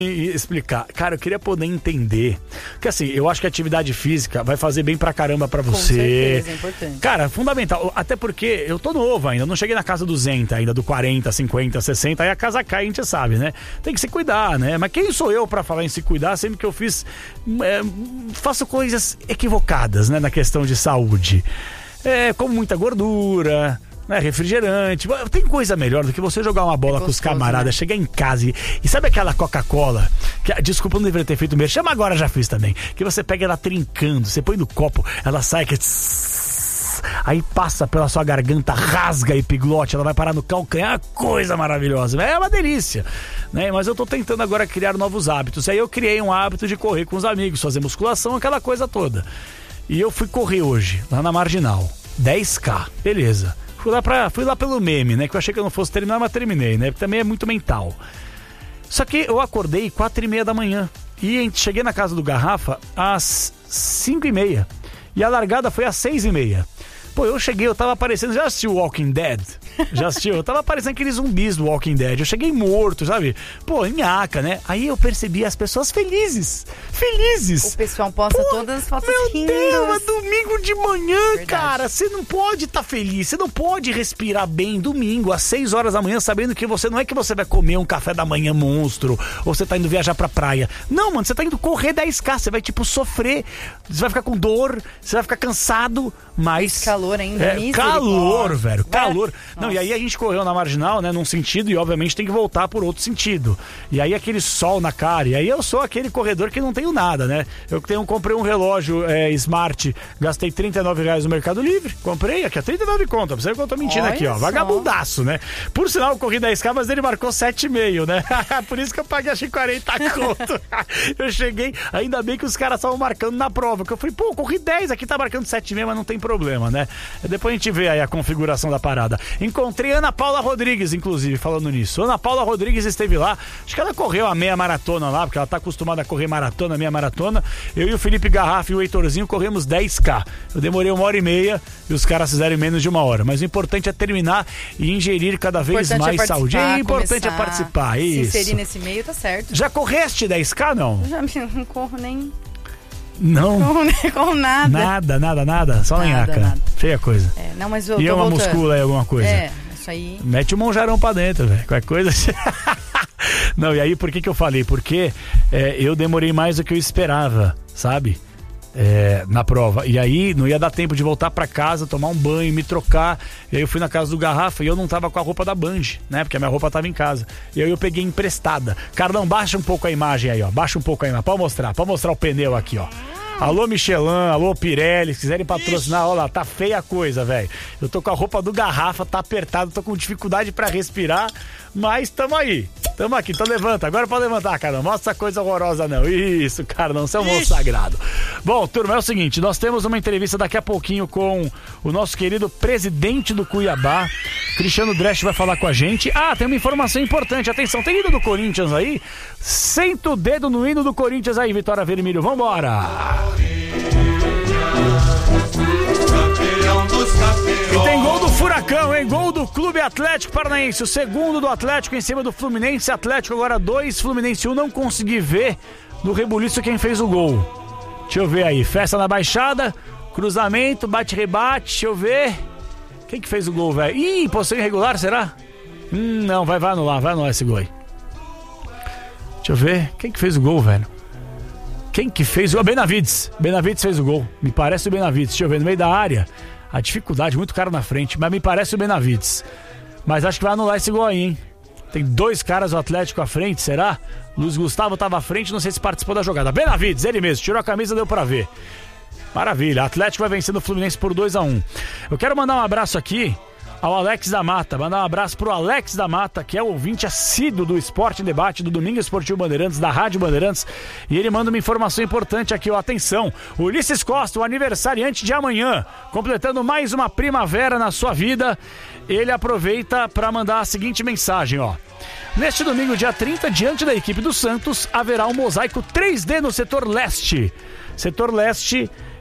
explicar. Cara, eu queria poder entender. Porque assim, eu acho que a atividade física vai fazer bem pra caramba pra você. Com certeza, é importante. Cara, fundamental. Até porque eu tô novo ainda, não cheguei na casa do 200 ainda, do 40, 50, 60, aí a casa cai, a gente sabe, né? Tem que se cuidar, né? Mas quem sou eu pra falar em se cuidar, sempre que eu faço coisas equivocadas, né? Na questão de saúde. Como muita gordura, né, refrigerante. Tem coisa melhor do que você jogar uma bola com os camaradas, né? Chegar em casa e sabe aquela Coca-Cola? Desculpa, eu não deveria ter feito mesmo. Chama agora, já fiz também. Que você pega ela trincando, você põe no copo, ela sai que aí passa pela sua garganta, rasga a epiglote, ela vai parar no calcanhar, coisa maravilhosa. É uma delícia, né? Mas eu tô tentando agora criar novos hábitos. Aí eu criei um hábito de correr com os amigos, fazer musculação, aquela coisa toda. E eu fui correr hoje, lá na Marginal, 10K, beleza. Fui lá pelo meme, né? Que eu achei que eu não fosse terminar, mas terminei, né? Porque também é muito mental. Só que eu acordei 4h30 da manhã. E cheguei na casa do Garrafa às 5h30. E a largada foi às 6h30. Pô, eu cheguei, eu tava aparecendo... Já assistiu Walking Dead? Já assistiu? Eu tava aparecendo aqueles zumbis do Walking Dead. Eu cheguei morto, sabe? Pô, nhaca, né? Aí eu percebi as pessoas felizes. Felizes. O pessoal posta todas as fotos rindo. Meu Deus, é domingo de manhã, verdade. Cara. Você não pode estar feliz. Você não pode respirar bem domingo, às 6 horas da manhã, sabendo que você... Não é que você vai comer um café da manhã monstro, ou você tá indo viajar pra praia. Não, mano, você tá indo correr 10K. Você vai, sofrer. Você vai ficar com dor. Você vai ficar cansado, mas... Calor ainda, calor, velho, calor. Não, e aí a gente correu na Marginal, né, num sentido, e obviamente tem que voltar por outro sentido. E aí aquele sol na cara, e aí eu sou aquele corredor que não tenho nada, né? Comprei um relógio Smart, gastei R$39 no Mercado Livre, comprei aqui, 39 conto, pra você ver que eu tô mentindo. Olha aqui, ó, vagabundaço, né? Por sinal, eu corri 10K, mas ele marcou 7,5, né? Por isso que eu paguei, achei 40 conto. Eu cheguei, ainda bem que os caras estavam marcando na prova, que eu falei, pô, eu corri 10, aqui tá marcando 7,5, mas não tem problema, né? Depois a gente vê aí a configuração da parada. Encontrei Ana Paula Rodrigues, inclusive, falando nisso. Ana Paula Rodrigues esteve lá. Acho que ela correu a meia maratona lá, porque ela tá acostumada a correr maratona, meia maratona. Eu e o Felipe Garrafa e o Heitorzinho corremos 10K. Eu demorei 1h30 e os caras fizeram em menos de 1 hora. Mas o importante é terminar e ingerir cada vez mais saúde. O importante é participar. Isso. Se inserir nesse meio, tá certo. Já correste 10K, não? Já não corro nem... Não. Com nada. Nada. Só nhaca. Feia coisa. Não, mas eu tô voltando. Muscula aí, alguma coisa. Isso aí. Mete o monjarão pra dentro, velho. Qualquer coisa. Não, e aí por que eu falei? Porque eu demorei mais do que eu esperava, sabe? Na prova. E aí não ia dar tempo de voltar pra casa, tomar um banho, me trocar. E aí eu fui na casa do Garrafa e eu não tava com a roupa da Band, né? Porque a minha roupa tava em casa. E aí eu peguei emprestada. Carlão, baixa um pouco a imagem aí, ó. Baixa um pouco a imagem. Pode mostrar o pneu aqui, ó. Alô Michelin, alô Pirelli, se quiserem patrocinar, olha lá, tá feia a coisa, velho. Eu tô com a roupa do Garrafa, tá apertado, tô com dificuldade pra respirar, mas tamo aí. Tamo aqui, então levanta. Agora pode levantar, cara. Não mostra essa coisa horrorosa, não. Isso, cara, não. Você é um monstro sagrado. Bom, turma, é o seguinte. Nós temos uma entrevista daqui a pouquinho com o nosso querido presidente do Cuiabá. Cristiano Dresch vai falar com a gente. Tem uma informação importante. Atenção, tem hino do Corinthians aí? Senta o dedo no hino do Corinthians aí, Vitória Vermelho. Vambora! E tem gol do Furacão, hein? Gol do Clube Atlético Paranaense. O segundo do Atlético em cima do Fluminense. Atlético agora 2, Fluminense 1. Não consegui ver no rebuliço quem fez o gol. Deixa eu ver aí. Festa na Baixada. Cruzamento, bate-rebate. Deixa eu ver. Quem que fez o gol, velho? Ih, posição irregular, será? Não, vai anular esse gol aí. Deixa eu ver. Quem que fez o gol, velho? Quem que fez o gol? Benavides. Benavides fez o gol. Me parece o Benavides. Deixa eu ver, no meio da área. A dificuldade, muito cara na frente, mas me parece o Benavides. Mas acho que vai anular esse gol aí, hein? Tem 2 caras do Atlético à frente, será? Luiz Gustavo tava à frente, não sei se participou da jogada. Benavides, ele mesmo, tirou a camisa, deu pra ver. Maravilha, Atlético vai vencendo o Fluminense por 2-1. Eu quero mandar um abraço aqui ao Alex da Mata, mandar um abraço pro Alex da Mata, que é o ouvinte assíduo do Esporte em Debate, do Domingo Esportivo Bandeirantes, da Rádio Bandeirantes, e ele manda uma informação importante aqui, ó, atenção, Ulisses Costa, o aniversariante de amanhã, completando mais uma primavera na sua vida, ele aproveita para mandar a seguinte mensagem, ó. Neste domingo, dia 30, diante da equipe do Santos, haverá um mosaico 3D no setor leste. Setor leste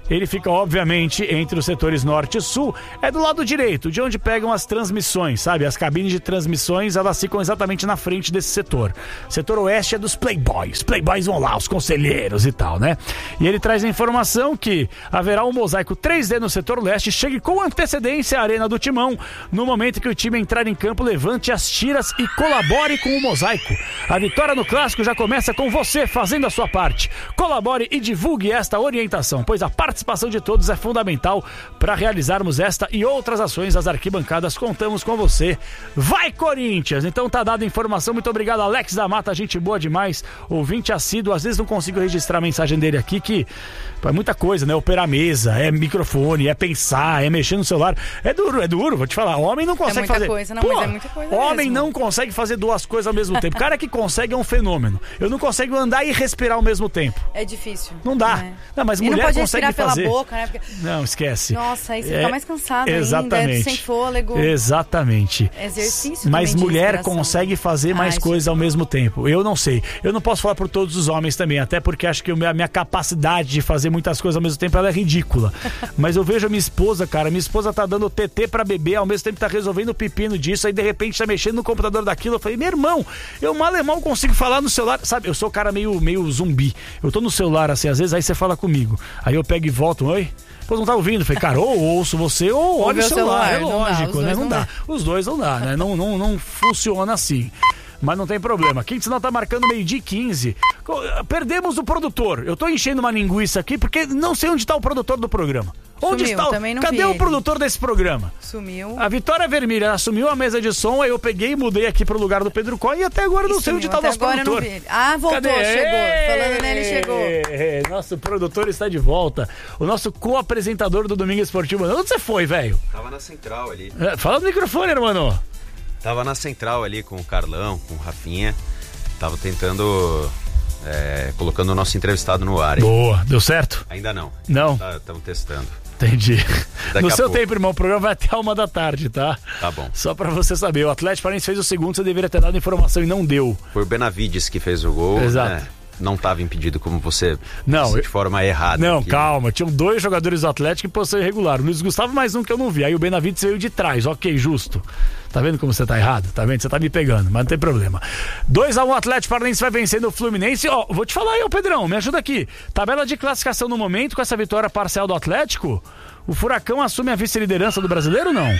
Ele fica, obviamente, entre os setores norte e sul. É do lado direito, de onde pegam as transmissões, sabe? As cabines de transmissões, elas ficam exatamente na frente desse setor. Setor oeste é dos playboys. Playboys vão lá, os conselheiros e tal, né? E ele traz a informação que haverá um mosaico 3D no setor leste. Chegue com antecedência à Arena do Timão. No momento que o time entrar em campo, levante as tiras e colabore com o mosaico. A vitória no clássico já começa com você fazendo a sua parte. Colabore e divulgue esta orientação, pois a participação de todos é fundamental para realizarmos esta e outras ações das arquibancadas. Contamos com você. Vai, Corinthians! Então tá dada a informação. Muito obrigado, Alex da Mata, gente boa demais, ouvinte assíduo. Às vezes não consigo registrar a mensagem dele aqui, que é muita coisa, né? Operar mesa, é microfone, é pensar, é mexer no celular. É duro, vou te falar. Homem não consegue fazer. Coisa, não, mas é muita coisa. Homem mesmo. Não consegue fazer duas coisas ao mesmo tempo. O cara que consegue é um fenômeno. Eu não consigo andar e respirar ao mesmo tempo. É difícil. Não dá. É. Não, mas e mulher não pode consegue respirar fazer. Pela boca, né? Porque... Não, esquece. Nossa, aí você fica mais cansado exatamente. ainda, sem fôlego. Exatamente. Exercício. Mas também mulher consegue fazer mais coisas ao mesmo tempo. Eu não sei. Eu não posso falar por todos os homens também, até porque acho que a minha capacidade de fazer muitas coisas ao mesmo tempo, ela é ridícula. Mas eu vejo a minha esposa, cara, minha esposa tá dando TT pra bebê, ao mesmo tempo tá resolvendo o pepino disso, aí de repente tá mexendo no computador daquilo. Eu falei, meu irmão, eu mal consigo falar no celular, sabe? Eu sou o cara meio zumbi. Eu tô no celular assim, às vezes, aí você fala comigo. Aí eu pego e volto, oi? Pô, não tá ouvindo? Falei, cara, ou ouço você ou olha o celular. É lógico, né? Não dá. Os dois não dá, né? Não funciona assim. Mas não tem problema. Quem sinal tá marcando 12h15. Perdemos o produtor. Eu tô enchendo uma linguiça aqui porque não sei onde tá o produtor do programa. Onde sumiu, está? Também não Cadê o produtor desse programa? Sumiu. A Vitória Vermelha assumiu a mesa de som, aí eu peguei e mudei aqui pro lugar do Pedro Coy e até agora não sei onde tá o nosso produtor. Voltou, cadê? Chegou. Falando nele, chegou. Nosso produtor está de volta. O nosso co-apresentador do Domingo Esportivo. Onde você foi, velho? Tava na central ali. Fala no microfone, irmão. Tava na central ali com o Carlão, com o Rafinha. Tava tentando... colocando o nosso entrevistado no ar. Boa, deu certo? Ainda não. Não? Estamos testando. Entendi. No seu pouco. tempo, irmão, o programa vai até 1h, tá? Tá bom. Só pra você saber, o Atlético Paranaense fez o segundo, você deveria ter dado informação e não deu. Foi o Benavides que fez o gol. Exato. Né? Não estava impedido como você não, de forma errada. Não, aqui. Calma, tinham 2 jogadores do Atlético em posição irregular. O Luiz Gustavo mais um que eu não vi. Aí o Benavides veio de trás, ok, justo. Tá vendo como você tá errado? Tá vendo? Você tá me pegando, mas não tem problema. 2-1, Atlético Paranaense vai vencendo o Fluminense. Ó, vou te falar aí, ô Pedrão, me ajuda aqui. Tabela de classificação no momento, com essa vitória parcial do Atlético, o Furacão assume a vice-liderança do Brasileiro, não?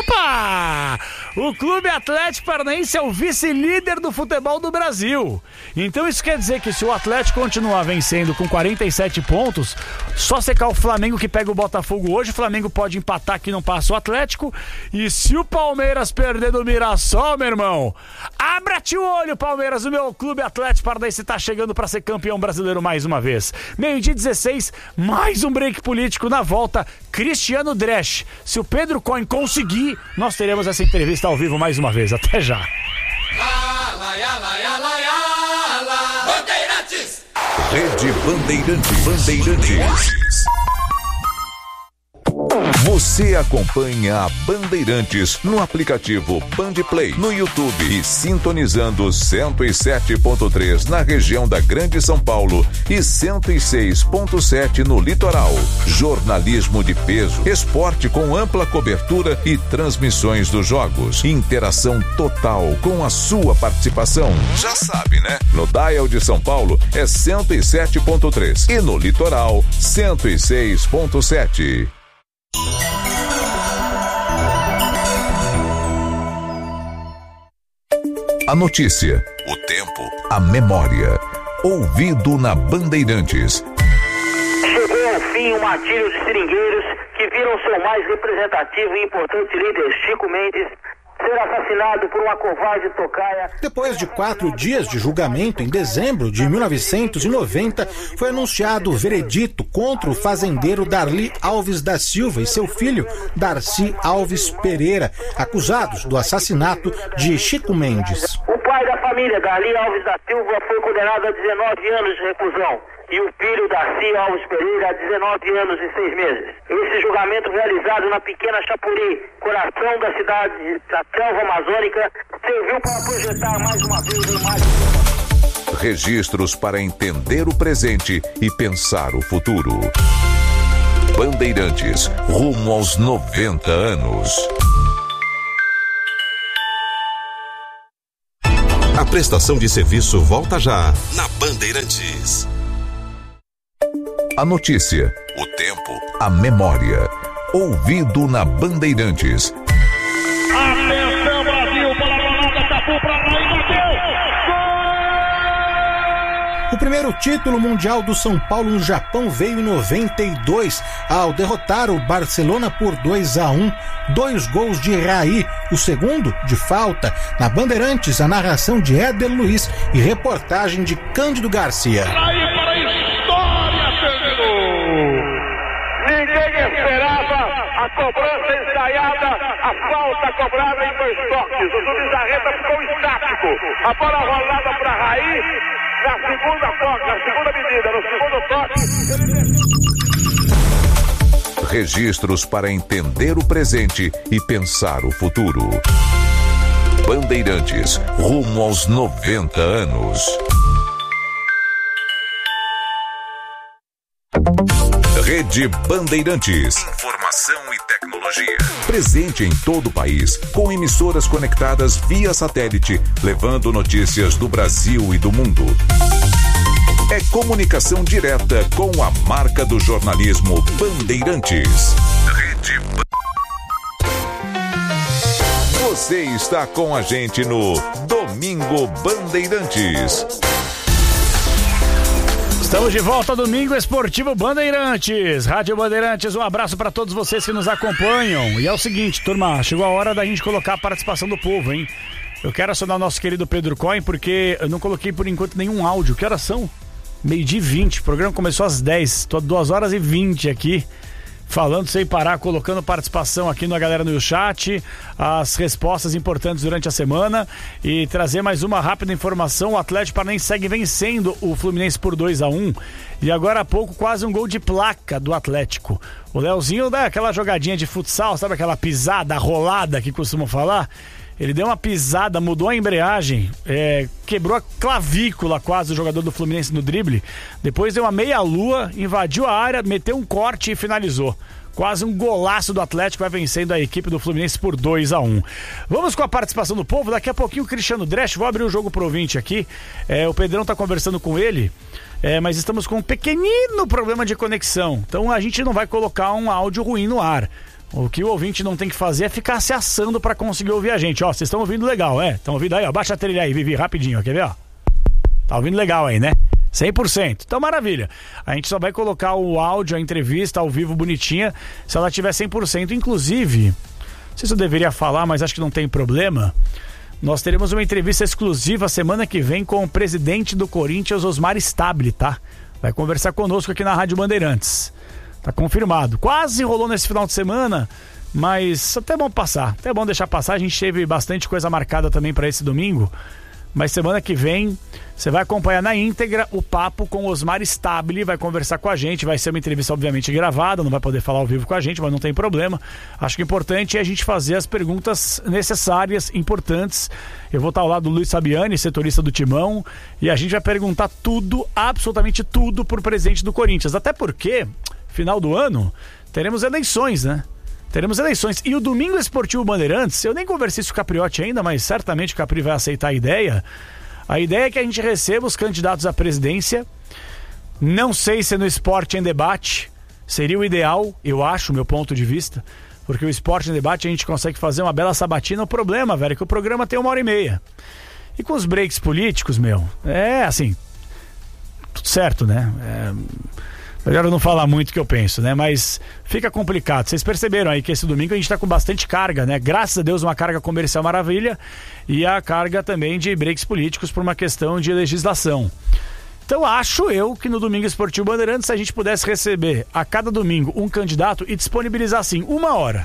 Opa! O Clube Atlético Paranaense é o vice-líder do futebol do Brasil. Então isso quer dizer que se o Atlético continuar vencendo com 47 pontos, só secar o Flamengo que pega o Botafogo hoje, o Flamengo pode empatar que não passa o Atlético. E se o Palmeiras perder do Mirassol, meu irmão, abra-te o olho, Palmeiras, o meu Clube Atlético Paranaense tá chegando para ser campeão brasileiro mais uma vez. 12h16, mais um break político na volta. Cristiano Dresch. Se o Pedro Cohen conseguir, nós teremos essa entrevista ao vivo mais uma vez. Até já. Rede Bandeirantes. Você acompanha a Bandeirantes no aplicativo Bandplay, no YouTube e sintonizando 107.3 na região da Grande São Paulo e 106.7 no litoral. Jornalismo de peso, esporte com ampla cobertura e transmissões dos jogos. Interação total com a sua participação. Já sabe, né? No dial de São Paulo é 107.3 e no litoral 106.7. A notícia, o tempo, a memória. Ouvido na Bandeirantes. Chegou ao fim o martírio de seringueiros que viram seu mais representativo e importante líder, Chico Mendes, ser assassinado por uma covarde tocaia. Depois de 4 dias de julgamento, em dezembro de 1990, foi anunciado o veredito contra o fazendeiro Darli Alves da Silva e seu filho, Darcy Alves Pereira, acusados do assassinato de Chico Mendes. O pai da família, Darli Alves da Silva, foi condenado a 19 anos de reclusão. E o filho, Darcy Alves Pereira, a 19 anos e 6 meses. Esse julgamento, realizado na pequena Chapuri, coração da cidade da selva amazônica, serviu para projetar mais uma vez a imagem. Registros para entender o presente e pensar o futuro. Bandeirantes, rumo aos 90 anos. A prestação de serviço volta já na Bandeirantes. A notícia, o tempo, a memória. Ouvido na Bandeirantes. Atenção, Brasil, para a Ronaldo, Capu para lá e bateu! O primeiro título mundial do São Paulo no Japão veio em 92, ao derrotar o Barcelona por 2-1, 2 gols de Raí, o segundo de falta. Na Bandeirantes, a narração de Éder Luiz e reportagem de Cândido Garcia. Raí para a história, terminou! Ninguém esperava a cobrança ensaiada, a falta cobrada em 2 toques. O juiz da reta ficou estático. A bola rolada para Raí. Na segunda medida, no segundo toque. Registros para entender o presente e pensar o futuro. Bandeirantes, rumo aos 90 anos. Rede Bandeirantes. Informação e tecnologia. Presente em todo o país, com emissoras conectadas via satélite, levando notícias do Brasil e do mundo. É comunicação direta com a marca do jornalismo Bandeirantes. Rede Você está com a gente no Domingo Bandeirantes. Estamos de volta ao Domingo Esportivo Bandeirantes, Rádio Bandeirantes, um abraço para todos vocês que nos acompanham. E é o seguinte, turma, chegou a hora da gente colocar a participação do povo, hein? Eu quero acionar o nosso querido Pedro Coin, porque eu não coloquei por enquanto nenhum áudio. Que horas são? 12h20, o programa começou às 10, estou 2h20 aqui, falando sem parar, colocando participação aqui na galera no chat, as respostas importantes durante a semana e trazer mais uma rápida informação. O Atlético Paranaense segue vencendo o Fluminense por 2-1 e agora há pouco quase um gol de placa do Atlético. O Leozinho dá aquela jogadinha de futsal, sabe aquela pisada, rolada que costumam falar? Ele deu uma pisada, mudou a embreagem, quebrou a clavícula quase o jogador do Fluminense no drible. Depois deu uma meia-lua, invadiu a área, meteu um corte e finalizou. Quase um golaço do Atlético, vai vencendo a equipe do Fluminense por 2-1. Vamos com a participação do povo. Daqui a pouquinho o Cristiano Dresch, vou abrir o jogo pro ouvinte aqui. O Pedrão tá conversando com ele, mas estamos com um pequenino problema de conexão. Então a gente não vai colocar um áudio ruim no ar. O que o ouvinte não tem que fazer é ficar se assando pra conseguir ouvir a gente. Ó, vocês estão ouvindo legal, Estão ouvindo aí, ó? Baixa a trilha aí, Vivi, rapidinho, ó. Quer ver, ó? Tá ouvindo legal aí, né? 100%. Então, maravilha. A gente só vai colocar o áudio, a entrevista ao vivo bonitinha, se ela tiver 100%. Inclusive, não sei se eu deveria falar, mas acho que não tem problema. Nós teremos uma entrevista exclusiva semana que vem com o presidente do Corinthians, Osmar Stabile, tá? Vai conversar conosco aqui na Rádio Bandeirantes. Tá confirmado. Quase rolou nesse final de semana, mas até bom passar. Até bom deixar passar. A gente teve bastante coisa marcada também para esse domingo. Mas semana que vem você vai acompanhar na íntegra o papo com Osmar Stabile, vai conversar com a gente, vai ser uma entrevista obviamente gravada, não vai poder falar ao vivo com a gente, mas não tem problema. Acho que o importante é a gente fazer as perguntas necessárias, importantes. Eu vou estar ao lado do Luiz Fabiani, setorista do Timão, e a gente vai perguntar tudo, absolutamente tudo, pro presidente do Corinthians. Até porque, final do ano, teremos eleições, né? Teremos eleições. E o Domingo Esportivo Bandeirantes, eu nem conversei isso com o Capriotti ainda, mas certamente o Capri vai aceitar a ideia. A ideia é que a gente receba os candidatos à presidência. Não sei se no Esporte em Debate seria o ideal, eu acho, meu ponto de vista. Porque o Esporte em Debate a gente consegue fazer uma bela sabatina. O problema, velho, é que o programa tem 1h30. E com os breaks políticos, assim, tudo certo, né? Melhor eu não falar muito o que eu penso, né? Mas fica complicado. Vocês perceberam aí que esse domingo a gente tá com bastante carga, né? Graças a Deus, uma carga comercial maravilha e a carga também de breaks políticos por uma questão de legislação. Então acho eu que no Domingo Esportivo Bandeirantes, se a gente pudesse receber a cada domingo um candidato e disponibilizar assim, 1 hora.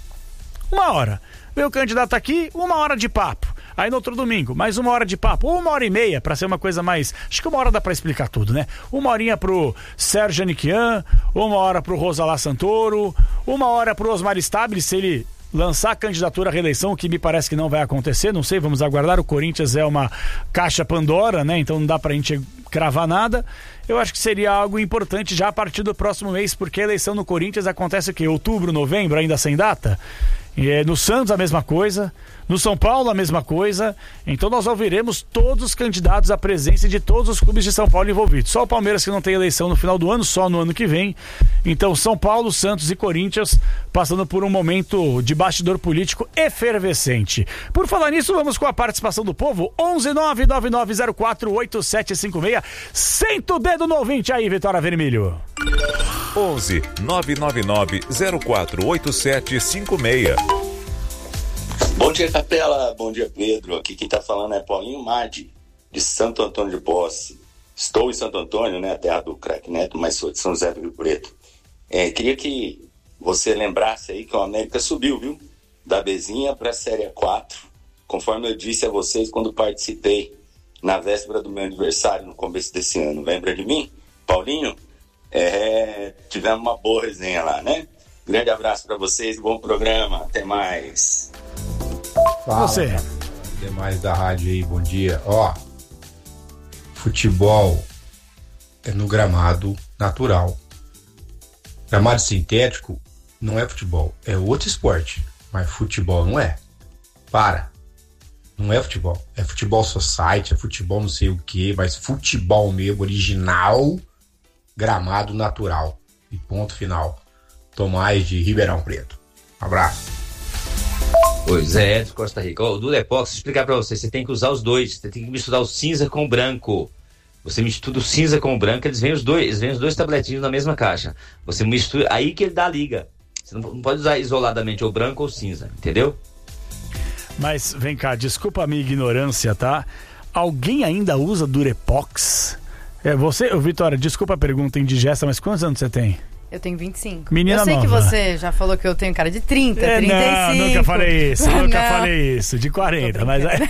1 hora. Vem o candidato aqui, 1 hora de papo. Aí no outro domingo, mais 1 hora de papo, ou 1h30, pra ser uma coisa mais... Acho que 1 hora dá pra explicar tudo, né? 1 horinha pro Sérgio Aniquian, 1 hora pro Rosalá Santoro, 1 hora pro Osmar Stabile, se ele lançar a candidatura à reeleição, o que me parece que não vai acontecer, não sei, vamos aguardar. O Corinthians é uma caixa Pandora, né? Então não dá pra gente cravar nada. Eu acho que seria algo importante já a partir do próximo mês, porque a eleição no Corinthians acontece o quê? Outubro, novembro, ainda sem data? E no Santos a mesma coisa, no São Paulo a mesma coisa. Então nós ouviremos todos os candidatos à presença de todos os clubes de São Paulo envolvidos. Só o Palmeiras que não tem eleição no final do ano, só no ano que vem. Então São Paulo, Santos e Corinthians passando por um momento de bastidor político efervescente. Por falar nisso, vamos com a participação do povo. 11999048756. Senta o dedo no ouvinte aí, Vitória Vermelho. 11-999-048756. Bom dia, Capela. Bom dia, Pedro. Aqui quem tá falando é Paulinho Madi, de Santo Antônio de Posse. Estou em Santo Antônio, né, a terra do craque Neto, mas sou de São José do Rio Preto. Queria que você lembrasse aí que o América subiu, viu? Da Bezinha para a Série 4, conforme eu disse a vocês quando participei na véspera do meu aniversário, no começo desse ano. Lembra de mim, Paulinho? Tivemos uma boa resenha lá, né? Grande abraço para vocês, bom programa, até mais. Fala, você. Demais da rádio aí, bom dia. Futebol é no gramado natural. Gramado sintético não é futebol, é outro esporte, mas futebol não é. Não é futebol, é futebol society, é futebol não sei o que, mas futebol mesmo, original, gramado natural. E ponto final. Tomás de Ribeirão Preto. Abraço. Oi, Zé Edson, Costa Rica. O Durepox, explicar pra você tem que usar os dois, você tem que misturar o cinza com o branco. Você mistura o cinza com o branco, eles vêm os dois tabletinhos na mesma caixa. Você mistura, aí que ele dá a liga. Você não pode usar isoladamente ou branco ou cinza, entendeu? Mas vem cá, desculpa a minha ignorância, tá? Alguém ainda usa Durepox? Vitória, desculpa a pergunta indigesta, mas quantos anos você tem? Eu tenho 25. Menina eu sei nova. Que você já falou que eu tenho cara de 30, 35. Não, nunca falei isso, de 40.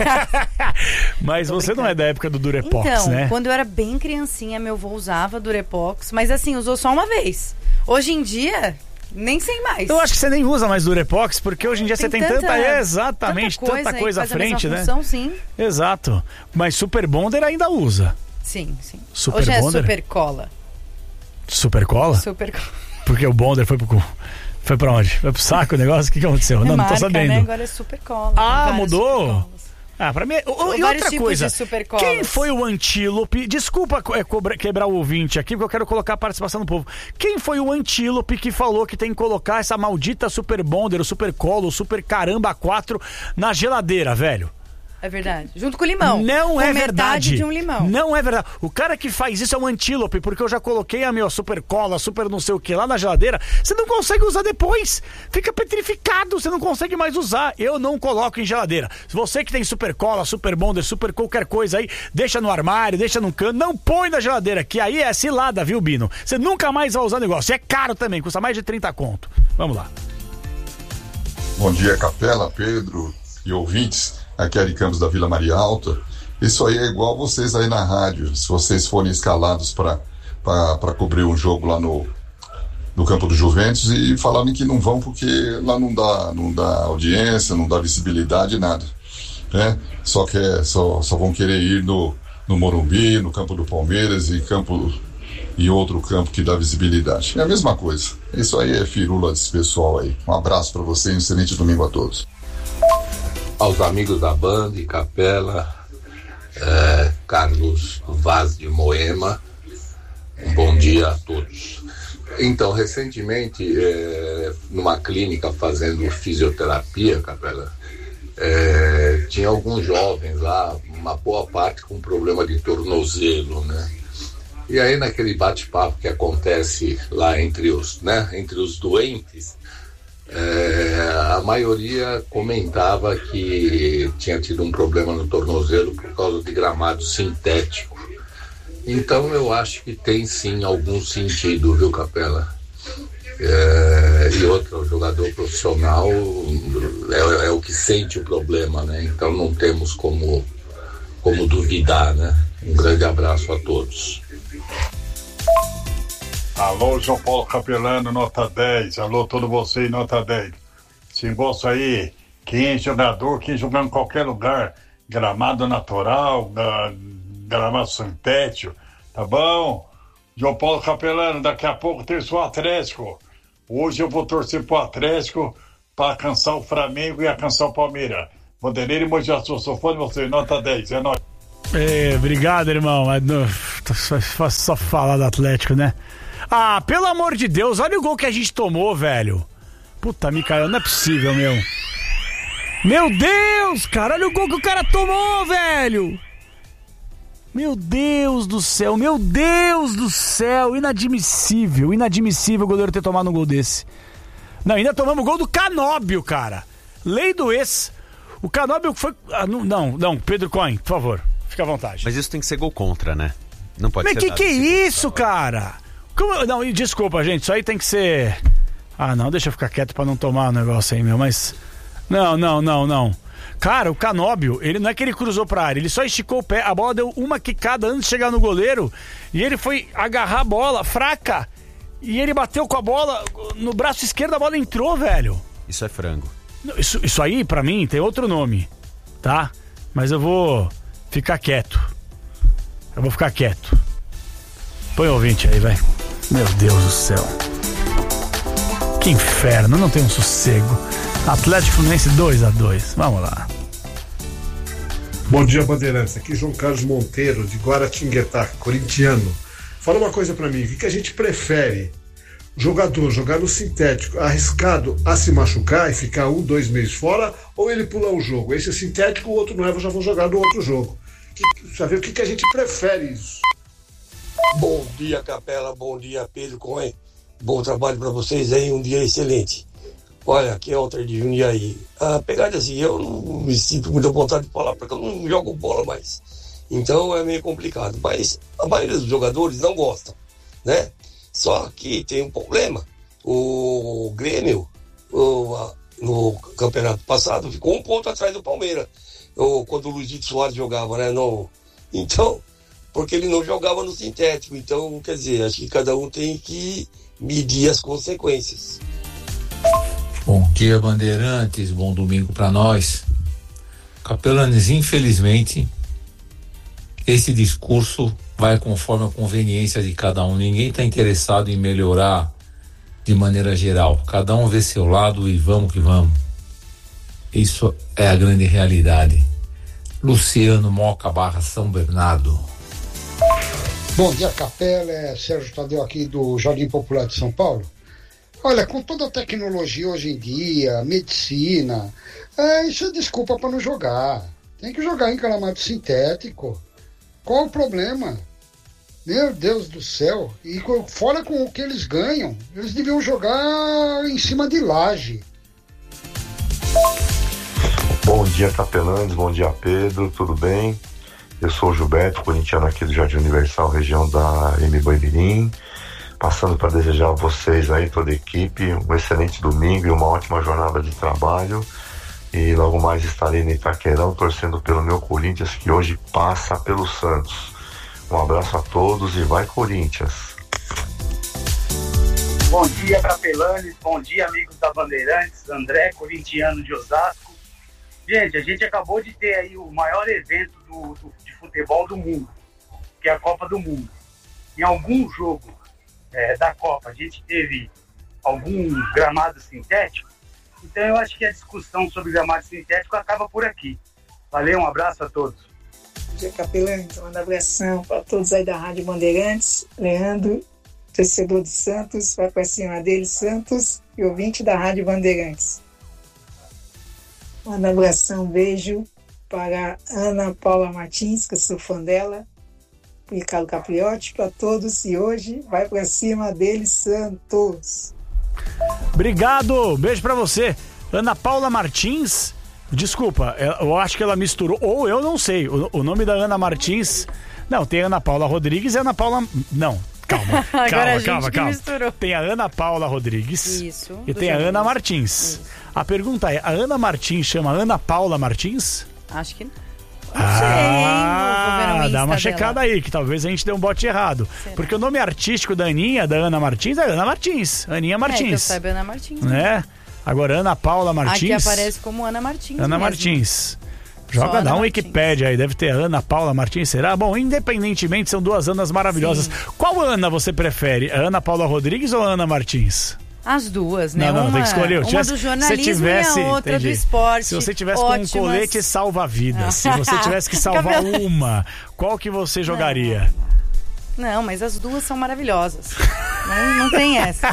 Mas você não é da época do Durepox, então, né? Quando eu era bem criancinha, meu avô usava Durepox, mas assim, usou só uma vez. Hoje em dia, nem sei mais. Eu acho que você nem usa mais Durepox, porque hoje em dia você tem tanta coisa à frente, né? Função, sim. Exato. Mas Super Bonder ainda usa. Sim. Super Hoje Bonder? é Super Cola. Super Cola? Super Cola. Porque o Bonder foi pra onde? Foi pro saco o negócio? O que aconteceu? Não tô sabendo. Né? Agora é Super Cola. Mudou? Pra mim... E outra coisa, quem foi o antílope... Desculpa quebrar o ouvinte aqui, porque eu quero colocar a participação do povo. Quem foi o antílope que falou que tem que colocar essa maldita Super Bonder, o Super Cola, o Super Caramba 4 na geladeira, velho? É verdade. Junto com o limão. Não é verdade. Metade de um limão. Não é verdade. O cara que faz isso é um antílope, porque eu já coloquei a minha Super Cola, Super não sei o que lá na geladeira. Você não consegue usar depois. Fica petrificado, você não consegue mais usar. Eu não coloco em geladeira. Você que tem Super Cola, Super Bonder, Super qualquer coisa aí, deixa no armário, deixa no canto, não põe na geladeira, que aí é cilada, viu, Bino? Você nunca mais vai usar o negócio. E é caro também, custa mais de 30 conto. Vamos lá. Bom dia, Capela, Pedro e ouvintes. Aqui é Ari Campos da Vila Maria Alta. Isso aí é igual vocês aí na rádio. Se vocês forem escalados para cobrir um jogo lá no campo do Juventus e falarem que não vão porque lá não dá audiência, não dá visibilidade, nada. Né? Só vão querer ir no Morumbi, no campo do Palmeiras e outro campo que dá visibilidade. É a mesma coisa. Isso aí é firula desse pessoal aí. Um abraço para vocês e um excelente domingo a todos. Aos amigos da banda, Capela, Carlos Vaz de Moema, um bom dia a todos. Então, recentemente, numa clínica fazendo fisioterapia, Capela, tinha alguns jovens lá, uma boa parte com problema de tornozelo, né? E aí naquele bate-papo que acontece lá entre os doentes, a maioria comentava que tinha tido um problema no tornozelo por causa de gramado sintético. Então eu acho que tem sim algum sentido, viu, Capela? E outro, o jogador profissional é o que sente o problema, né? Então não temos como duvidar, né? Um grande abraço a todos. Alô, João Paulo Capelano, nota 10. Alô, todo você, nota 10. esse negócio aí, quem é jogador, quem jogar em qualquer lugar, gramado natural, gramado sintético, tá bom? João Paulo Capelano, daqui a pouco tem o Atlético. Hoje eu vou torcer pro Atlético para alcançar o Flamengo e alcançar o Palmeiras. Vanderlei e Mogi, sou fã de você, nota 10, é nóis. Obrigado, irmão. Só falar do Atlético, né? Ah, pelo amor de Deus, olha o gol que a gente tomou, velho. Puta, Micael, não é possível, meu. Meu Deus, cara, olha o gol que o cara tomou, velho. Meu Deus do céu, inadmissível o goleiro ter tomado um gol desse. Não, ainda tomamos o gol do Canóbio, cara. Lei do ex. O Canóbio foi... Não, Pedro Cohen, por favor, fica à vontade. Mas isso tem que ser gol contra, né? Não pode ser. Mas que é isso, cara? Não, desculpa, gente, isso aí tem que ser... Ah, não, deixa eu ficar quieto pra não tomar o negócio aí, meu, mas... Não. Cara, o Canóbio, ele não é que ele cruzou pra área, ele só esticou o pé, a bola deu uma quicada antes de chegar no goleiro, e ele foi agarrar a bola, fraca, e ele bateu com a bola no braço esquerdo, a bola entrou, velho. Isso é frango. Isso aí, pra mim, tem outro nome, tá? Mas eu vou ficar quieto. Põe o ouvinte aí, vai. Meu Deus do céu. Que inferno, não tem um sossego. Atlético Fluminense 2-2. Vamos lá. Bom dia, Bandeirantes. Aqui João Carlos Monteiro, de Guaratinguetá, corintiano. Fala uma coisa pra mim, o que a gente prefere? Jogador jogar no sintético arriscado a se machucar e ficar 1-2 meses fora, ou ele pular o jogo? Esse é sintético, o outro não é, eu já vou jogar no outro jogo. Saber o que a gente prefere isso. Bom dia, Capela, bom dia, Pedro Cohen. Bom trabalho pra vocês aí, um dia excelente. Olha, aqui é Walter de Jundiaí. A pegada assim, eu não me sinto muita vontade de falar, porque eu não jogo bola mais. Então é meio complicado. Mas a maioria dos jogadores não gostam, né? Só que tem um problema. O Grêmio, no campeonato passado, ficou 1 ponto atrás do Palmeiras. Quando o Luizito Soares jogava, né? Então, porque ele não jogava no sintético. Então, quer dizer, acho que cada um tem que medir as consequências. Bom dia, Bandeirantes, bom domingo para nós. Capelanes, infelizmente, esse discurso vai conforme a conveniência de cada um. Ninguém está interessado em melhorar de maneira geral. Cada um vê seu lado e vamos que vamos. Isso é a grande realidade. Luciano Moca / São Bernardo. Bom dia, Capela. É Sérgio Tadeu aqui do Jardim Popular de São Paulo. Olha, com toda a tecnologia hoje em dia, medicina, isso é desculpa para não jogar. Tem que jogar em gramado sintético. Qual o problema? Meu Deus do céu. E fora com o que eles ganham, eles deviam jogar em cima de laje. Bom dia, Capelanes. Bom dia, Pedro. Tudo bem? Eu sou o Gilberto, corintiano aqui do Jardim Universal, região da Mboi-Mirim. Passando para desejar a vocês aí, toda a equipe, um excelente domingo e uma ótima jornada de trabalho. E logo mais estarei no Itaquerão torcendo pelo meu Corinthians, que hoje passa pelo Santos. Um abraço a todos e vai Corinthians! Bom dia, Capelanes. Bom dia, amigos da Bandeirantes. André, corintiano de Osasco. Gente, a gente acabou de ter aí o maior evento de futebol do mundo, que é a Copa do Mundo. Em algum jogo da Copa, a gente teve algum gramado sintético, então eu acho que a discussão sobre gramado sintético acaba por aqui. Valeu, um abraço a todos. Bom dia, Capelanes, um abração para todos aí da Rádio Bandeirantes. Leandro, torcedor de Santos, vai para cima dele, Santos, e ouvinte da Rádio Bandeirantes. Um abração, um beijo para Ana Paula Martins, que eu sou fã dela, Ricardo Capriotti, para todos, e hoje vai para cima dele, Santos. Obrigado, beijo para você. Ana Paula Martins, desculpa, eu acho que ela misturou, ou eu não sei, o nome da Ana Martins, não, tem Ana Paula Rodrigues e Ana Paula, não, calma, calma. Tem a Ana Paula Rodrigues. Isso, e tem a Ana Martins. Isso. A pergunta é, a Ana Martins chama Ana Paula Martins? Acho que não. Não sei, dá uma checada dela aí, que talvez a gente dê um bote errado. Será? Porque o nome artístico da Aninha, da Ana Martins, é Ana Martins. Aninha Martins. Que eu saiba, Ana Martins. Né? Agora, Ana Paula Martins. Aqui aparece como Ana Martins. Ana Martins. Joga, dá um Wikipédia aí, deve ter Ana Paula Martins, será? Bom, independentemente, são duas Anas maravilosas. Sim. Qual Ana você prefere? A Ana Paula Rodrigues ou a Ana Martins? As duas, né? Não, tem que escolher. Uma do jornalismo e a outra do esporte. Se você tivesse com um colete salva-vidas, se você tivesse que salvar uma, qual que você jogaria? Não, mas as duas são maravilhosas. Não tem essa.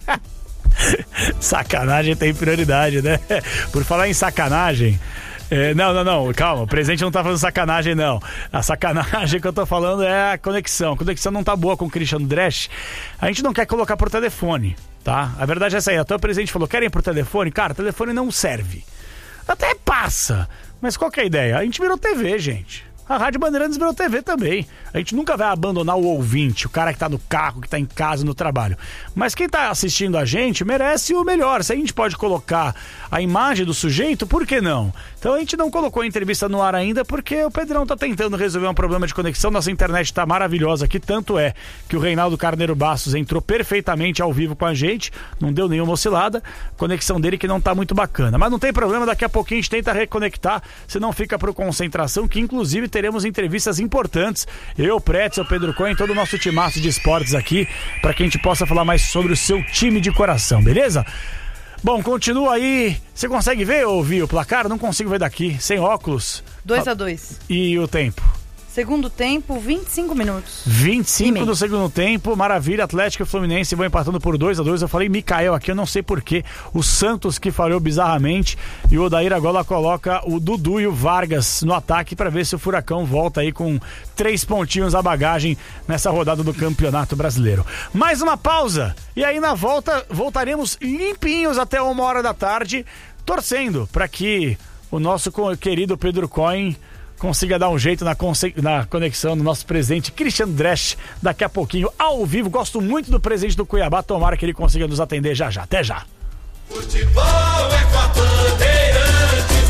Sacanagem tem prioridade, né? Por falar em sacanagem... Não, calma, o presidente não tá fazendo sacanagem, não. A sacanagem que eu tô falando é a conexão. A conexão não tá boa com o Christian Dresch. A gente não quer colocar por telefone, tá? A verdade é essa aí. Até o presidente falou, querem por telefone? Cara, telefone não serve. Até passa, mas qual que é a ideia? A gente virou TV, gente. A Rádio Bandeirantes virou TV também. A gente nunca vai abandonar o ouvinte, o cara que tá no carro, que tá em casa, no trabalho. Mas quem tá assistindo a gente merece o melhor. Se a gente pode colocar a imagem do sujeito, por que não? Então a gente não colocou a entrevista no ar ainda porque o Pedrão tá tentando resolver um problema de conexão. Nossa internet tá maravilhosa aqui, tanto é que o Reinaldo Carneiro Bastos entrou perfeitamente ao vivo com a gente, não deu nenhuma oscilada, conexão dele que não tá muito bacana. Mas não tem problema, daqui a pouquinho a gente tenta reconectar, senão fica pro Concentração, que inclusive teremos entrevistas importantes. Eu, Pretzel, Pedro Cohen, todo o nosso timaço de esportes aqui, para que a gente possa falar mais sobre o seu time de coração, beleza? Bom, continua aí. Você consegue ver ou ouvir o placar? Não consigo ver daqui, sem óculos. 2-2. E o tempo? Segundo tempo, 25 minutos. 25 do segundo tempo, maravilha. Atlético e Fluminense vão empatando por 2-2. Eu falei Mikael aqui, eu não sei porquê. O Santos que falhou bizarramente. E o Odair agora coloca o Dudu e o Vargas no ataque para ver se o Furacão volta aí com 3 pontinhos à bagagem nessa rodada do Campeonato Brasileiro. Mais uma pausa. E aí na volta, voltaremos limpinhos até 13h, torcendo para que o nosso querido Pedro Cohen consiga dar um jeito na conexão do nosso presidente Christian Dresch daqui a pouquinho, ao vivo. Gosto muito do presidente do Cuiabá, tomara que ele consiga nos atender já. Até já. Futebol é com a Bandeirantes.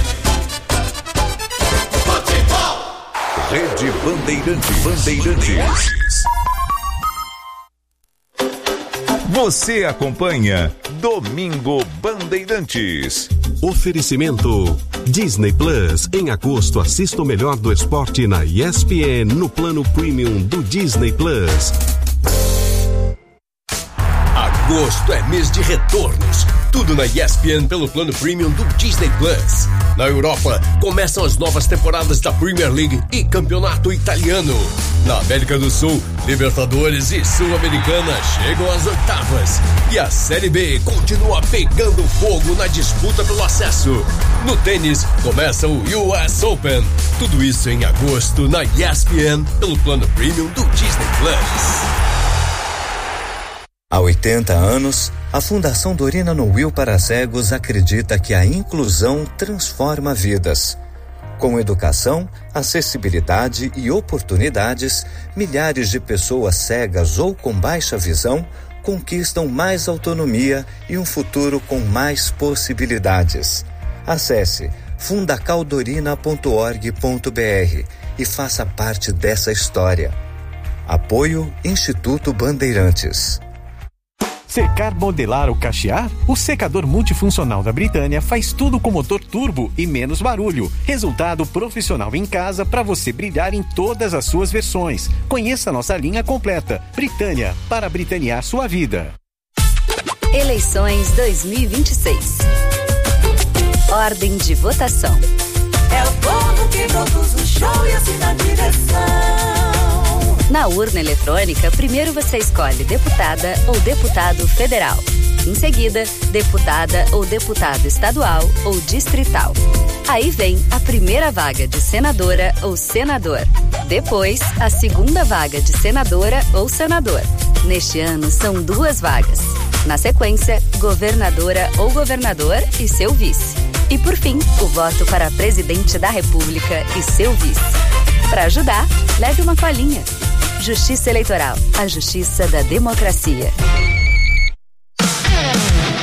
Futebol. Rede Bandeirantes. Você acompanha Domingo Bandeirantes. Oferecimento Disney Plus. Em agosto, assista o melhor do esporte na ESPN no plano premium do Disney Plus. Agosto é mês de retornos. Tudo na ESPN pelo plano premium do Disney Plus. Na Europa, começam as novas temporadas da Premier League e Campeonato Italiano. Na América do Sul, Libertadores e Sul-Americana chegam às oitavas. E a Série B continua pegando fogo na disputa pelo acesso. No tênis, começa o US Open. Tudo isso em agosto na ESPN pelo plano premium do Disney Plus. Há 80 anos, a Fundação Dorina Noil para Cegos acredita que a inclusão transforma vidas. Com educação, acessibilidade e oportunidades, milhares de pessoas cegas ou com baixa visão conquistam mais autonomia e um futuro com mais possibilidades. Acesse fundacaldorina.org.br e faça parte dessa história. Apoio Instituto Bandeirantes. Secar, modelar ou cachear? O secador multifuncional da Britânia faz tudo com motor turbo e menos barulho. Resultado profissional em casa para você brilhar em todas as suas versões. Conheça nossa linha completa. Britânia, para britanear sua vida. Eleições 2026. Ordem de votação. É o povo que produz o show e assina a direção. Na urna eletrônica, primeiro você escolhe deputada ou deputado federal. Em seguida, deputada ou deputado estadual ou distrital. Aí vem a primeira vaga de senadora ou senador. Depois, a segunda vaga de senadora ou senador. Neste ano, são 2 vagas. Na sequência, governadora ou governador e seu vice. E por fim, o voto para presidente da República e seu vice. Para ajudar, leve uma colinha. Justiça Eleitoral, a justiça da democracia.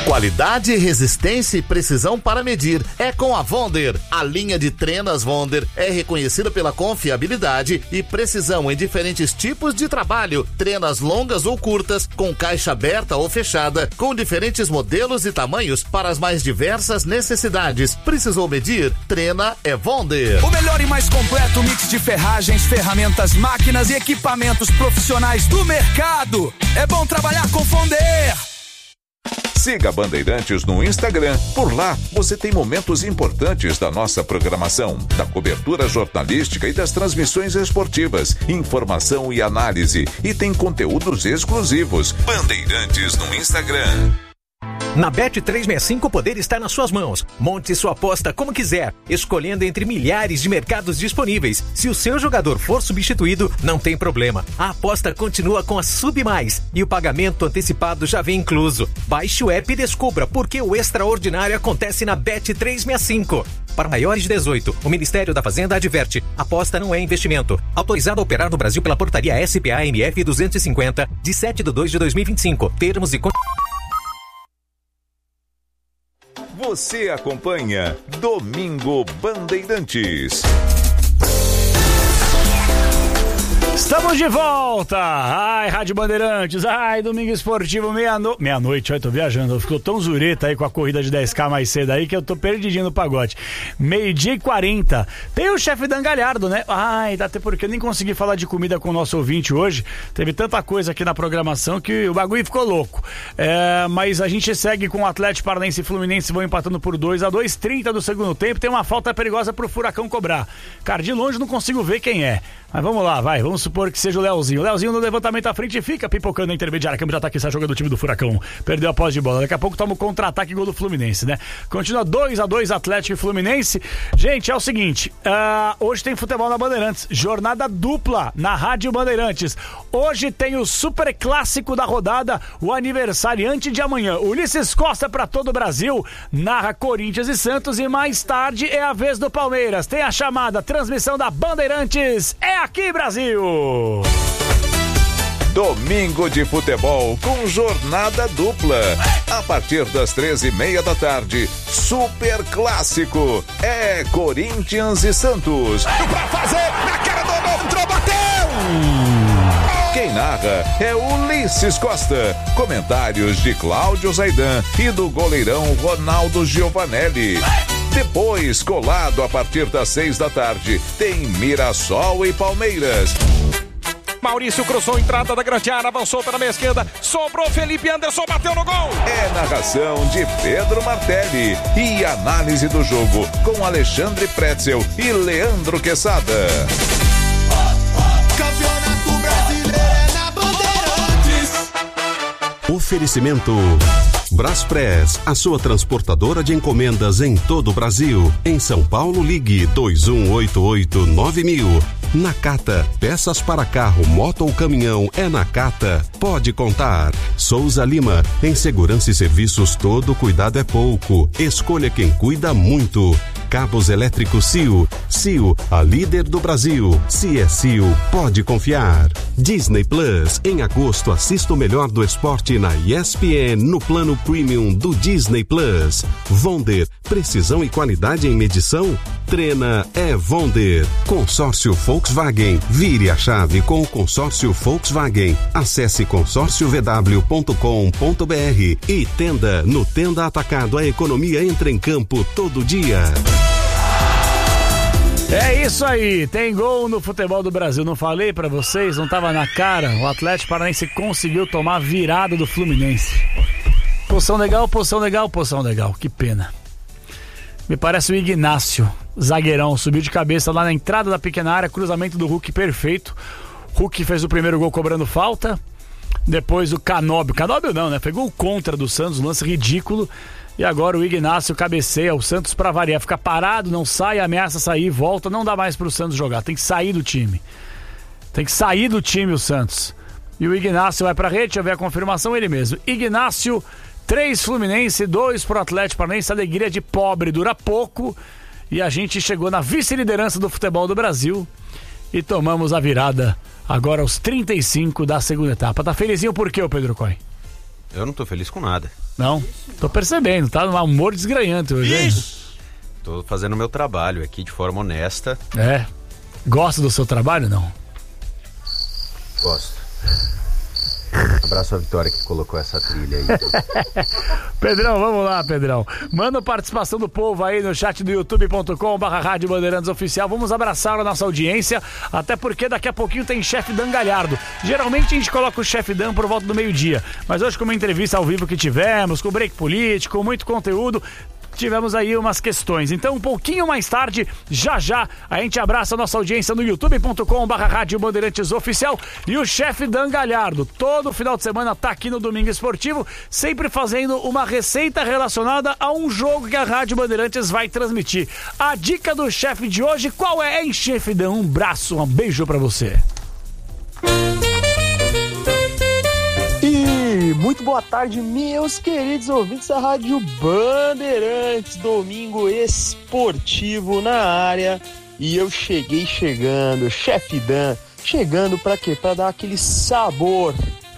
Qualidade, resistência e precisão para medir é com a Wonder. A linha de trenas Wonder é reconhecida pela confiabilidade e precisão em diferentes tipos de trabalho. Trenas longas ou curtas, com caixa aberta ou fechada, com diferentes modelos e tamanhos para as mais diversas necessidades. Precisou medir? Trena é Wonder. O melhor e mais completo mix de ferragens, ferramentas, máquinas e equipamentos profissionais do mercado. É bom trabalhar com Wonder. Siga a Bandeirantes no Instagram. Por lá, você tem momentos importantes da nossa programação, da cobertura jornalística e das transmissões esportivas, informação e análise. E tem conteúdos exclusivos. Bandeirantes no Instagram. Na Bet365 o poder está nas suas mãos. Monte sua aposta como quiser, escolhendo entre milhares de mercados disponíveis. Se o seu jogador for substituído, não tem problema. A aposta continua com a Sub Mais e o pagamento antecipado já vem incluso. Baixe o app e descubra por que o extraordinário acontece na Bet365. Para maiores de 18, o Ministério da Fazenda adverte: aposta não é investimento. Autorizado a operar no Brasil pela portaria SPA-MF 250, de 7/2/2025. Termos e Você acompanha Domingo Bandeirantes. Estamos de volta! Ai, Rádio Bandeirantes, ai, Domingo Esportivo, meia-noite, olha, tô viajando, ficou tão zureta aí com a corrida de 10K mais cedo aí que eu tô perdidinho no pagode. 12h40, tem o chefe Dan Galhardo, né? Ai, até porque eu nem consegui falar de comida com o nosso ouvinte hoje, teve tanta coisa aqui na programação que o bagulho ficou louco. Mas a gente segue com o Atlético Paranaense e Fluminense, vão empatando por 2-2, 30 do segundo tempo, tem uma falta perigosa pro Furacão cobrar. Cara, de longe não consigo ver quem é, mas vamos lá, vamos supor que seja o Leozinho. O Leozinho no levantamento à frente fica pipocando na intermediária. Câmbio de ataque, sai jogando do time do Furacão. Perdeu a posse de bola. Daqui a pouco toma o contra-ataque e gol do Fluminense, né? Continua 2-2 Atlético e Fluminense. Gente, é o seguinte, hoje tem futebol na Bandeirantes. Jornada dupla na Rádio Bandeirantes. Hoje tem o super clássico da rodada, o aniversariante de amanhã. Ulisses Costa pra todo o Brasil narra Corinthians e Santos e mais tarde é a vez do Palmeiras. Tem a chamada transmissão da Bandeirantes. É aqui, Brasil! Domingo de futebol com jornada dupla. A partir das 13h30 da tarde, super clássico. É Corinthians e Santos. Pra fazer, na cara do gol, entrou, bateu! Quem narra é Ulisses Costa. Comentários de Cláudio Zaidan e do goleirão Ronaldo Giovanelli. Depois, colado a partir das 6 da tarde, tem Mirassol e Palmeiras. Maurício cruzou a entrada da grande área, avançou pela meia esquerda, sobrou Felipe Anderson, bateu no gol. É narração de Pedro Martelli e análise do jogo com Alexandre Pretzel e Leandro Quesada. Campeonato Brasileiro é na Bandeirantes. Oferecimento Braspress, a sua transportadora de encomendas em todo o Brasil. Em São Paulo, ligue 2188-9000. Nakata, peças para carro, moto ou caminhão, é Nakata. Pode contar. Souza Lima, em segurança e serviços todo cuidado é pouco. Escolha quem cuida muito. Cabos elétricos Cio. Cio, a líder do Brasil. Se é Cio, pode confiar. Disney Plus, em agosto assista o melhor do esporte na ESPN no plano premium do Disney Plus. Wonder, precisão e qualidade em medição? Trena é Wonder. Consórcio Volkswagen, vire a chave com o consórcio Volkswagen. Acesse consórciovw.com.br e Tenda, no Tenda Atacado, a economia entra em campo todo dia. É isso aí, tem gol no futebol do Brasil, não falei pra vocês, não tava na cara, o Atlético Paranaense conseguiu tomar a virada do Fluminense. Posição legal, que pena. Me parece o Ignácio, zagueirão, subiu de cabeça lá na entrada da pequena área, cruzamento do Hulk perfeito. Hulk fez o primeiro gol cobrando falta, depois o Canóbio não, né? Foi gol contra do Santos, um lance ridículo. E agora o Ignácio cabeceia, o Santos pra variar, fica parado, não sai, ameaça sair, volta, não dá mais pro Santos jogar, tem que sair do time. Tem que sair do time o Santos. E o Ignácio vai pra rede, deixa eu ver a confirmação, ele mesmo. Ignácio, 3 Fluminense, 2 pro Atlético Paranaense, alegria de pobre dura pouco. E a gente chegou na vice-liderança do futebol do Brasil e tomamos a virada agora aos 35 da segunda etapa. Tá felizinho por quê, Pedro Coy? Eu não tô feliz com nada. Não? Tô percebendo, tá num humor desgranhante hoje, hein? Tô fazendo o meu trabalho aqui de forma honesta. É. Gosta do seu trabalho, não? Gosto. Abraço a Vitória que colocou essa trilha aí. Pedrão, vamos lá, Pedrão. Manda a participação do povo aí no chat do youtube.com/Rádio Bandeirantes Oficial. Vamos abraçar a nossa audiência, até porque daqui a pouquinho tem Chefe Dan Galhardo. Geralmente a gente coloca o Chefe Dan por volta do meio-dia, mas hoje, com uma entrevista ao vivo que tivemos, com break político, muito conteúdo, tivemos aí umas questões. Então, um pouquinho mais tarde, já a gente abraça a nossa audiência no youtube.com/Rádio Bandeirantes Oficial. E o Chefe Dan Galhardo, todo final de semana, tá aqui no Domingo Esportivo, sempre fazendo uma receita relacionada a um jogo que a Rádio Bandeirantes vai transmitir. A dica do chefe de hoje, qual é, hein, Chefe Dan? Um abraço, um beijo pra você. Muito boa tarde, meus queridos ouvintes da Rádio Bandeirantes, Domingo Esportivo na área. E eu cheguei chegando, Chefe Dan, chegando pra quê? Pra dar aquele sabor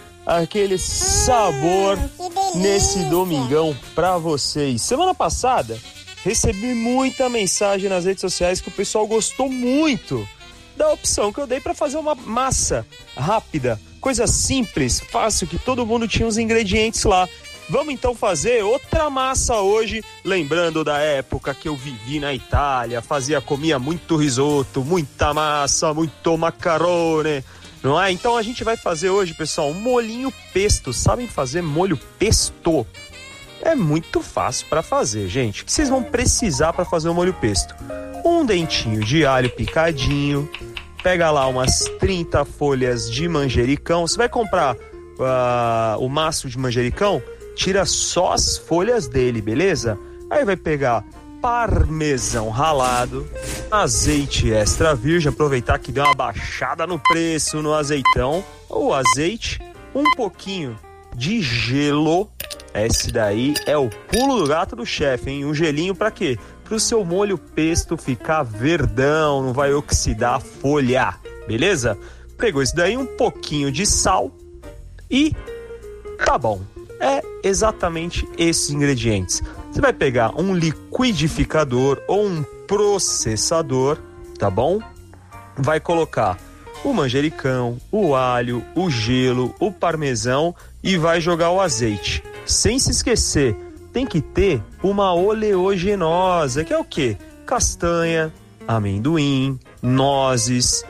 nesse domingão pra vocês. Semana passada, recebi muita mensagem nas redes sociais que o pessoal gostou muito da opção que eu dei pra fazer uma massa rápida, coisa simples, fácil, que todo mundo tinha os ingredientes lá. Vamos então fazer outra massa hoje, lembrando da época que eu vivi na Itália, comia muito risoto, muita massa, muito macarone, não é? Então a gente vai fazer hoje, pessoal, um molhinho pesto. Sabem fazer molho pesto? É muito fácil para fazer, gente. O que vocês vão precisar para fazer o molho pesto? Um dentinho de alho picadinho, pega lá umas 30 folhas de manjericão. Você vai comprar o maço de manjericão, tira só as folhas dele, beleza? Aí vai pegar parmesão ralado, azeite extra virgem, aproveitar que deu uma baixada no preço no azeitão, o azeite, um pouquinho de gelo. Esse daí é o pulo do gato do chefe, hein? Um gelinho pra quê? Pro seu molho pesto ficar verdão, não vai oxidar a folha, beleza? Pegou isso daí, um pouquinho de sal e tá bom. É exatamente esses ingredientes. Você vai pegar um liquidificador ou um processador, tá bom? Vai colocar o manjericão, o alho, o gelo, o parmesão e vai jogar o azeite. Sem se esquecer, tem que ter uma oleaginosa, que é o quê? Castanha, amendoim, nozes,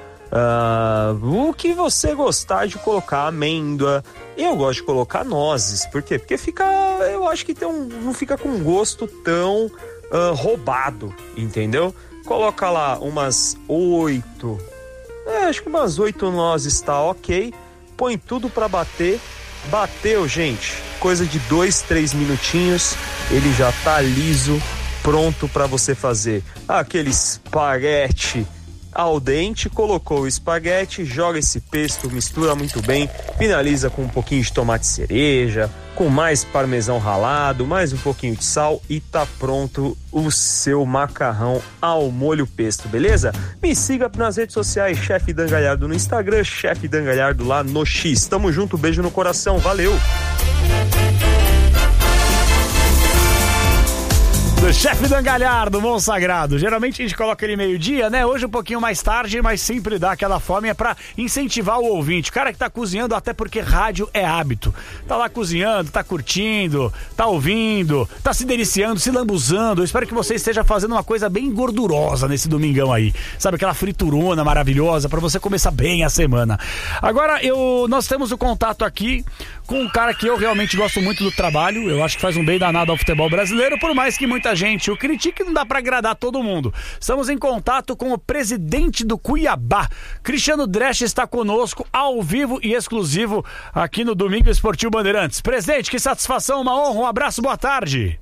o que você gostar de colocar, amêndoa. Eu gosto de colocar nozes, por quê? Porque eu acho que não fica com um gosto tão roubado, entendeu? Coloca lá umas 8, acho que umas 8 nozes tá ok, põe tudo pra bater. Bateu, gente, coisa de 2-3 minutinhos, ele já tá liso, pronto para você fazer aquele espaguete al dente. Colocou o espaguete, joga esse pesto, mistura muito bem, finaliza com um pouquinho de tomate cereja, com mais parmesão ralado, mais um pouquinho de sal e tá pronto o seu macarrão ao molho pesto, beleza? Me siga nas redes sociais, Chefe Dan Galhardo no Instagram, Chefe Dan Galhardo lá no X. Tamo junto, beijo no coração, valeu! Do Chefe Dan Galhardo, Monsagrado. Geralmente a gente coloca ele meio-dia, né? Hoje um pouquinho mais tarde, mas sempre dá aquela fome, é pra incentivar o ouvinte. O cara que tá cozinhando, até porque rádio é hábito. Tá lá cozinhando, tá curtindo, tá ouvindo, tá se deliciando, se lambuzando. Eu espero que você esteja fazendo uma coisa bem gordurosa nesse domingão aí. Sabe, aquela friturona maravilhosa pra você começar bem a semana. Agora, nós temos o contato aqui com um cara que eu realmente gosto muito do trabalho. Eu acho que faz um bem danado ao futebol brasileiro, por mais que muita gente o critique, não dá pra agradar todo mundo. Estamos em contato com o presidente do Cuiabá. Cristiano Dresch está conosco ao vivo e exclusivo aqui no Domingo Esportivo Bandeirantes. Presidente, que satisfação, uma honra, um abraço, boa tarde.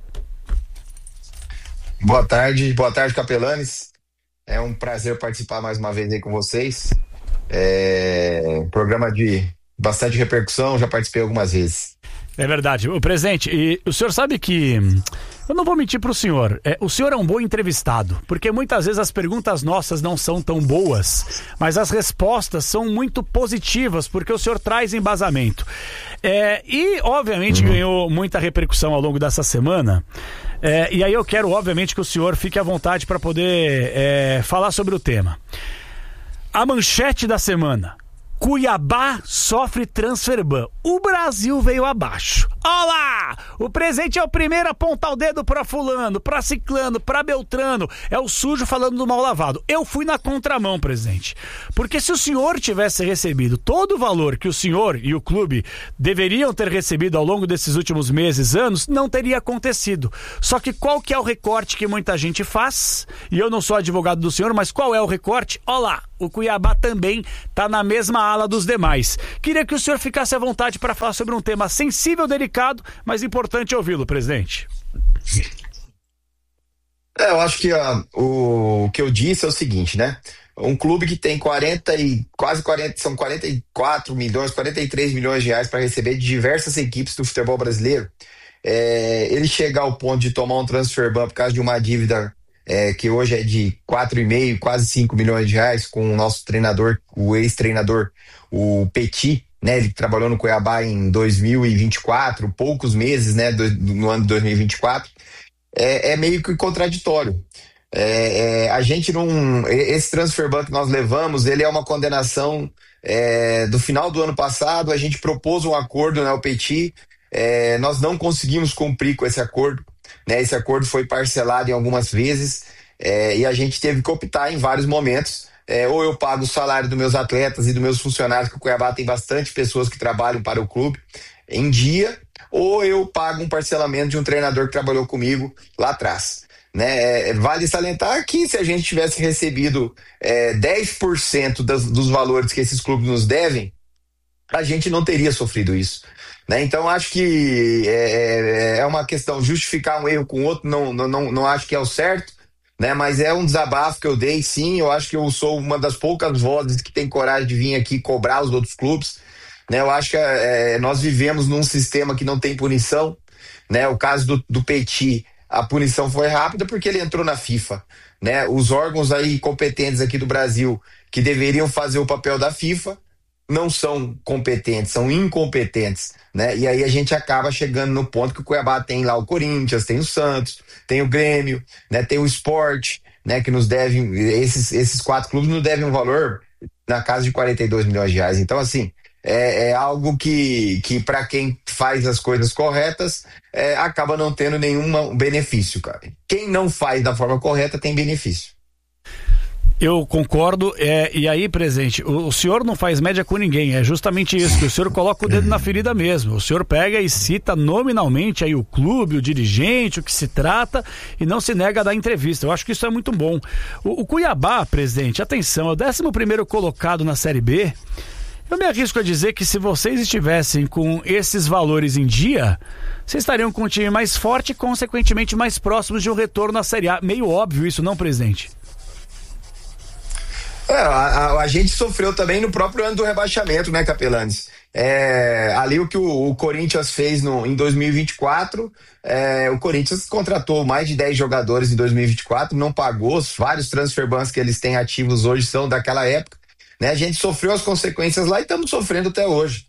Boa tarde, Capelanes. É um prazer participar mais uma vez aí com vocês. Um programa de bastante repercussão, já participei algumas vezes. É verdade. O presidente, e o senhor sabe que... Eu não vou mentir pro senhor. O senhor é um bom entrevistado, porque muitas vezes as perguntas nossas não são tão boas, mas as respostas são muito positivas, porque o senhor traz embasamento. E, obviamente, ganhou muita repercussão ao longo dessa semana. E aí eu quero, obviamente, que o senhor fique à vontade para poder falar sobre o tema. A manchete da semana: Cuiabá sofre transfer ban. O Brasil veio abaixo. Olá! O presente é o primeiro a apontar o dedo pra fulano, pra ciclano, pra beltrano. É o sujo falando do mal lavado. Eu fui na contramão, presidente. Porque se o senhor tivesse recebido todo o valor que o senhor e o clube deveriam ter recebido ao longo desses últimos meses, anos, não teria acontecido. Só que qual que é o recorte que muita gente faz? E eu não sou advogado do senhor, mas qual é o recorte? Olá! O Cuiabá também está na mesma ala dos demais. Queria que o senhor ficasse à vontade para falar sobre um tema sensível, delicado, mas importante ouvi-lo, presidente. Eu acho que o que eu disse é o seguinte, né? Um clube que tem são 44 milhões, 43 milhões de reais para receber de diversas equipes do futebol brasileiro. Ele chegar ao ponto de tomar um transfer ban por causa de uma dívida que hoje é de 4,5, quase 5 milhões de reais, com o nosso treinador, o ex-treinador, o Petit, né? Ele trabalhou no Cuiabá em 2024, poucos meses, né, no ano de 2024. É meio que contraditório. A gente não... Esse transfer ban que nós levamos, ele é uma condenação do final do ano passado. A gente propôs um acordo, né, o Petit, nós não conseguimos cumprir com esse acordo. Né, esse acordo foi parcelado em algumas vezes e a gente teve que optar em vários momentos. Ou eu pago o salário dos meus atletas e dos meus funcionários, que o Cuiabá tem bastante pessoas que trabalham para o clube, em dia, ou eu pago um parcelamento de um treinador que trabalhou comigo lá atrás. Né? Vale salientar que se a gente tivesse recebido 10% dos valores que esses clubes nos devem, a gente não teria sofrido isso. Né? Então acho que é uma questão, justificar um erro com o outro, não acho que é o certo, né? Mas é um desabafo que eu dei, sim. Eu acho que eu sou uma das poucas vozes que tem coragem de vir aqui cobrar os outros clubes, né? Eu acho que nós vivemos num sistema que não tem punição, né? O caso do Petit, a punição foi rápida porque ele entrou na FIFA, né? Os órgãos aí competentes aqui do Brasil, que deveriam fazer o papel da FIFA, não são competentes, são incompetentes, né? E aí a gente acaba chegando no ponto que o Cuiabá tem lá o Corinthians, tem o Santos, tem o Grêmio, né? Tem o Sport, né? Que nos deve, esses 4 clubes nos devem um valor na casa de 42 milhões de reais. Então, assim, é algo que para quem faz as coisas corretas, acaba não tendo nenhum benefício, cara. Quem não faz da forma correta tem benefício. Eu concordo, e aí, presidente, o senhor não faz média com ninguém, é justamente isso, que o senhor coloca o dedo na ferida mesmo. O senhor pega e cita nominalmente aí o clube, o dirigente, o que se trata, e não se nega a dar entrevista. Eu acho que isso é muito bom. O Cuiabá, presidente, atenção, é o 11º colocado na Série B. Eu me arrisco a dizer que se vocês estivessem com esses valores em dia, vocês estariam com um time mais forte e, consequentemente, mais próximos de um retorno à Série A. Meio óbvio isso, não, presidente? A gente sofreu também no próprio ano do rebaixamento, né, Capelanes? Ali o que o Corinthians fez em 2024, o Corinthians contratou mais de 10 jogadores em 2024, não pagou, vários transfer bans que eles têm ativos hoje são daquela época, né? A gente sofreu as consequências lá e estamos sofrendo até hoje.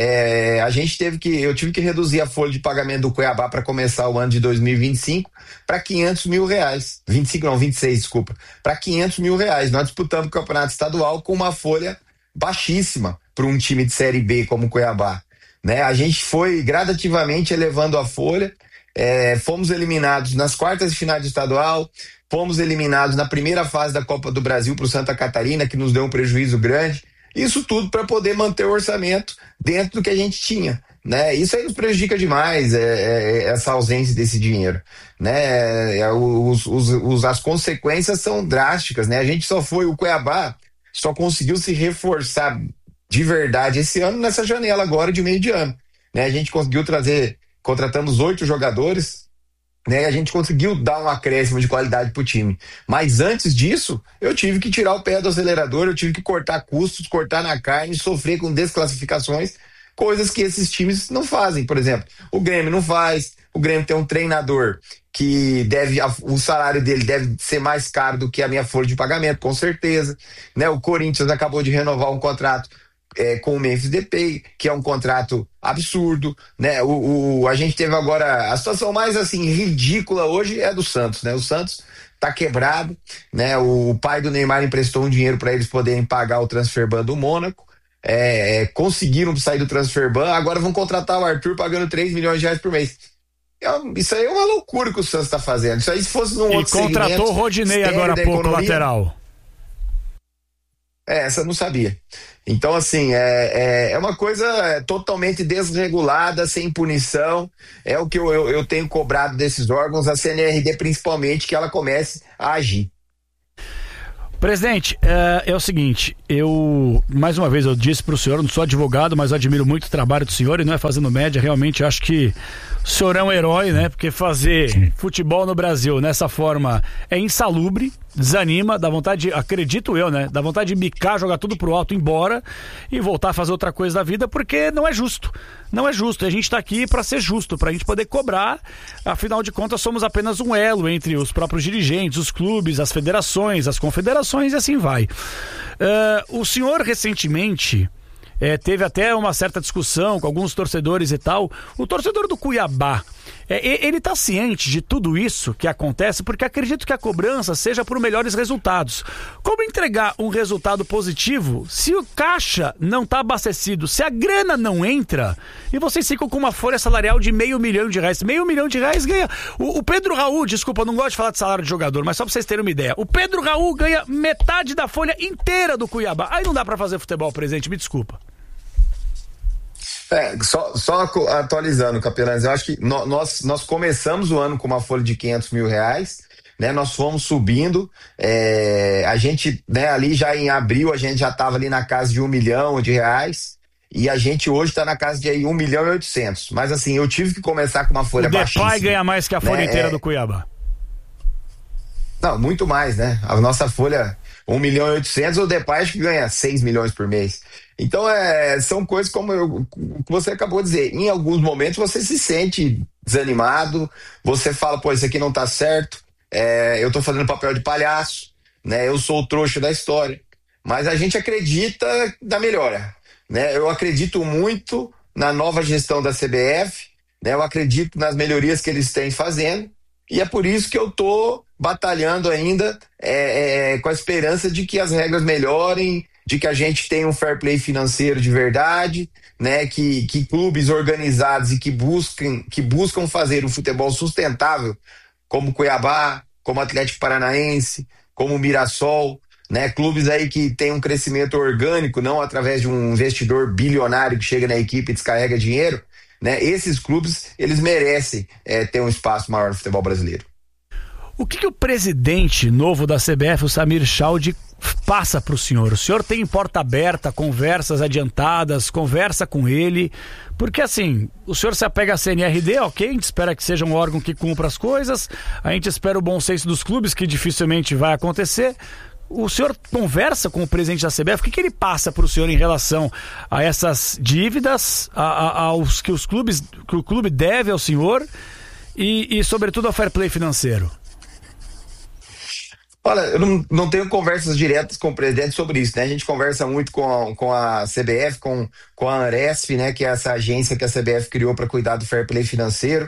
Eu tive que reduzir a folha de pagamento do Cuiabá para começar o ano de 2025 para 500 mil reais. 26, desculpa. Para 500 mil reais. Nós disputamos o campeonato estadual com uma folha baixíssima para um time de Série B como o Cuiabá. Né? A gente foi gradativamente elevando a folha, fomos eliminados nas quartas de final de estadual, fomos eliminados na primeira fase da Copa do Brasil para o Santa Catarina, que nos deu um prejuízo grande. Isso tudo para poder manter o orçamento dentro do que a gente tinha, né? Isso aí nos prejudica demais, essa ausência desse dinheiro, né? As consequências são drásticas, né? O Cuiabá só conseguiu se reforçar de verdade esse ano nessa janela agora de meio de ano, né? A gente conseguiu contratamos 8 jogadores, né, a gente conseguiu dar um acréscimo de qualidade pro time, mas antes disso eu tive que tirar o pé do acelerador, eu tive que cortar custos, cortar na carne, sofrer com desclassificações, coisas que esses times não fazem. Por exemplo, o Grêmio não faz. O Grêmio tem um treinador que o salário dele deve ser mais caro do que a minha folha de pagamento, com certeza, né? O Corinthians acabou de renovar um contrato com o Memphis Depay, que é um contrato absurdo, né? A gente teve agora a situação mais assim ridícula hoje é do Santos, né? O Santos tá quebrado, né? O pai do Neymar emprestou um dinheiro para eles poderem pagar o transfer ban do Mônaco. Conseguiram sair do transfer ban, agora vão contratar o Arthur pagando 3 milhões de reais por mês. Isso aí é uma loucura que o Santos tá fazendo. Isso aí, se fosse num outro segmento... E contratou o Rodinei agora há pouco, lateral. Essa eu não sabia. Então, assim, é uma coisa totalmente desregulada, sem punição. É o que eu tenho cobrado desses órgãos, a CNRD principalmente, que ela comece a agir. Presidente, é o seguinte, mais uma vez eu disse para o senhor, eu não sou advogado, mas eu admiro muito o trabalho do senhor e não é fazendo média, realmente acho que o senhor é um herói, né? Porque fazer futebol no Brasil nessa forma é insalubre, desanima, dá vontade, acredito eu, né? Dá vontade de bicar, jogar tudo pro alto, ir embora e voltar a fazer outra coisa da vida, porque não é justo. Não é justo. E a gente tá aqui para ser justo, pra gente poder cobrar. Afinal de contas, somos apenas um elo entre os próprios dirigentes, os clubes, as federações, as confederações e assim vai. O senhor recentemente... teve até uma certa discussão com alguns torcedores e tal. O torcedor do Cuiabá, ele está ciente de tudo isso que acontece, porque acredito que a cobrança seja por melhores resultados. Como entregar um resultado positivo se o caixa não está abastecido, se a grana não entra e vocês ficam com uma folha salarial de R$500 mil? R$500 mil ganha. O Pedro Raul, desculpa, eu não gosto de falar de salário de jogador, mas só para vocês terem uma ideia. O Pedro Raul ganha metade da folha inteira do Cuiabá. Aí não dá para fazer futebol, presidente, me desculpa. Só atualizando, Capelães, eu acho que nós começamos o ano com uma folha de R$500 mil, né? Nós fomos subindo, a gente, né, ali já em abril, a gente já estava ali na casa de R$1 milhão e a gente hoje está na casa de R$1,8 milhão, mas assim, eu tive que começar com uma folha baixíssima. O Depay ganha mais que a folha inteira do Cuiabá. Não, muito mais, né? A nossa folha, R$1,8 milhão, o Depay acho que ganha 6 milhões por mês. Então, são coisas como você acabou de dizer. Em alguns momentos você se sente desanimado, você fala, pô, isso aqui não tá certo, eu tô fazendo papel de palhaço, né? Eu sou o trouxa da história. Mas a gente acredita na melhora, né? Eu acredito muito na nova gestão da CBF, né? Eu acredito nas melhorias que eles têm fazendo, e é por isso que eu tô batalhando ainda com a esperança de que as regras melhorem, de que a gente tenha um fair play financeiro de verdade, né? Que clubes organizados e que buscam fazer um futebol sustentável, como Cuiabá, como Atlético Paranaense, como Mirassol, né? Clubes aí que tem um crescimento orgânico, não através de um investidor bilionário que chega na equipe e descarrega dinheiro, né? Esses clubes, eles merecem ter um espaço maior no futebol brasileiro. O que o presidente novo da CBF, o Samir Chaudhry, passa para o senhor? O senhor tem porta aberta, conversas adiantadas, conversa com ele, porque assim, o senhor se apega à CNRD, ok, a gente espera que seja um órgão que cumpra as coisas, a gente espera o bom senso dos clubes, que dificilmente vai acontecer. O senhor conversa com o presidente da CBF, o que ele passa para o senhor em relação a essas dívidas, aos que o clube deve ao senhor e sobretudo ao fair play financeiro? Olha, eu não tenho conversas diretas com o presidente sobre isso, né? A gente conversa muito com a CBF, com a Aresf, né? Que é essa agência que a CBF criou para cuidar do fair play financeiro.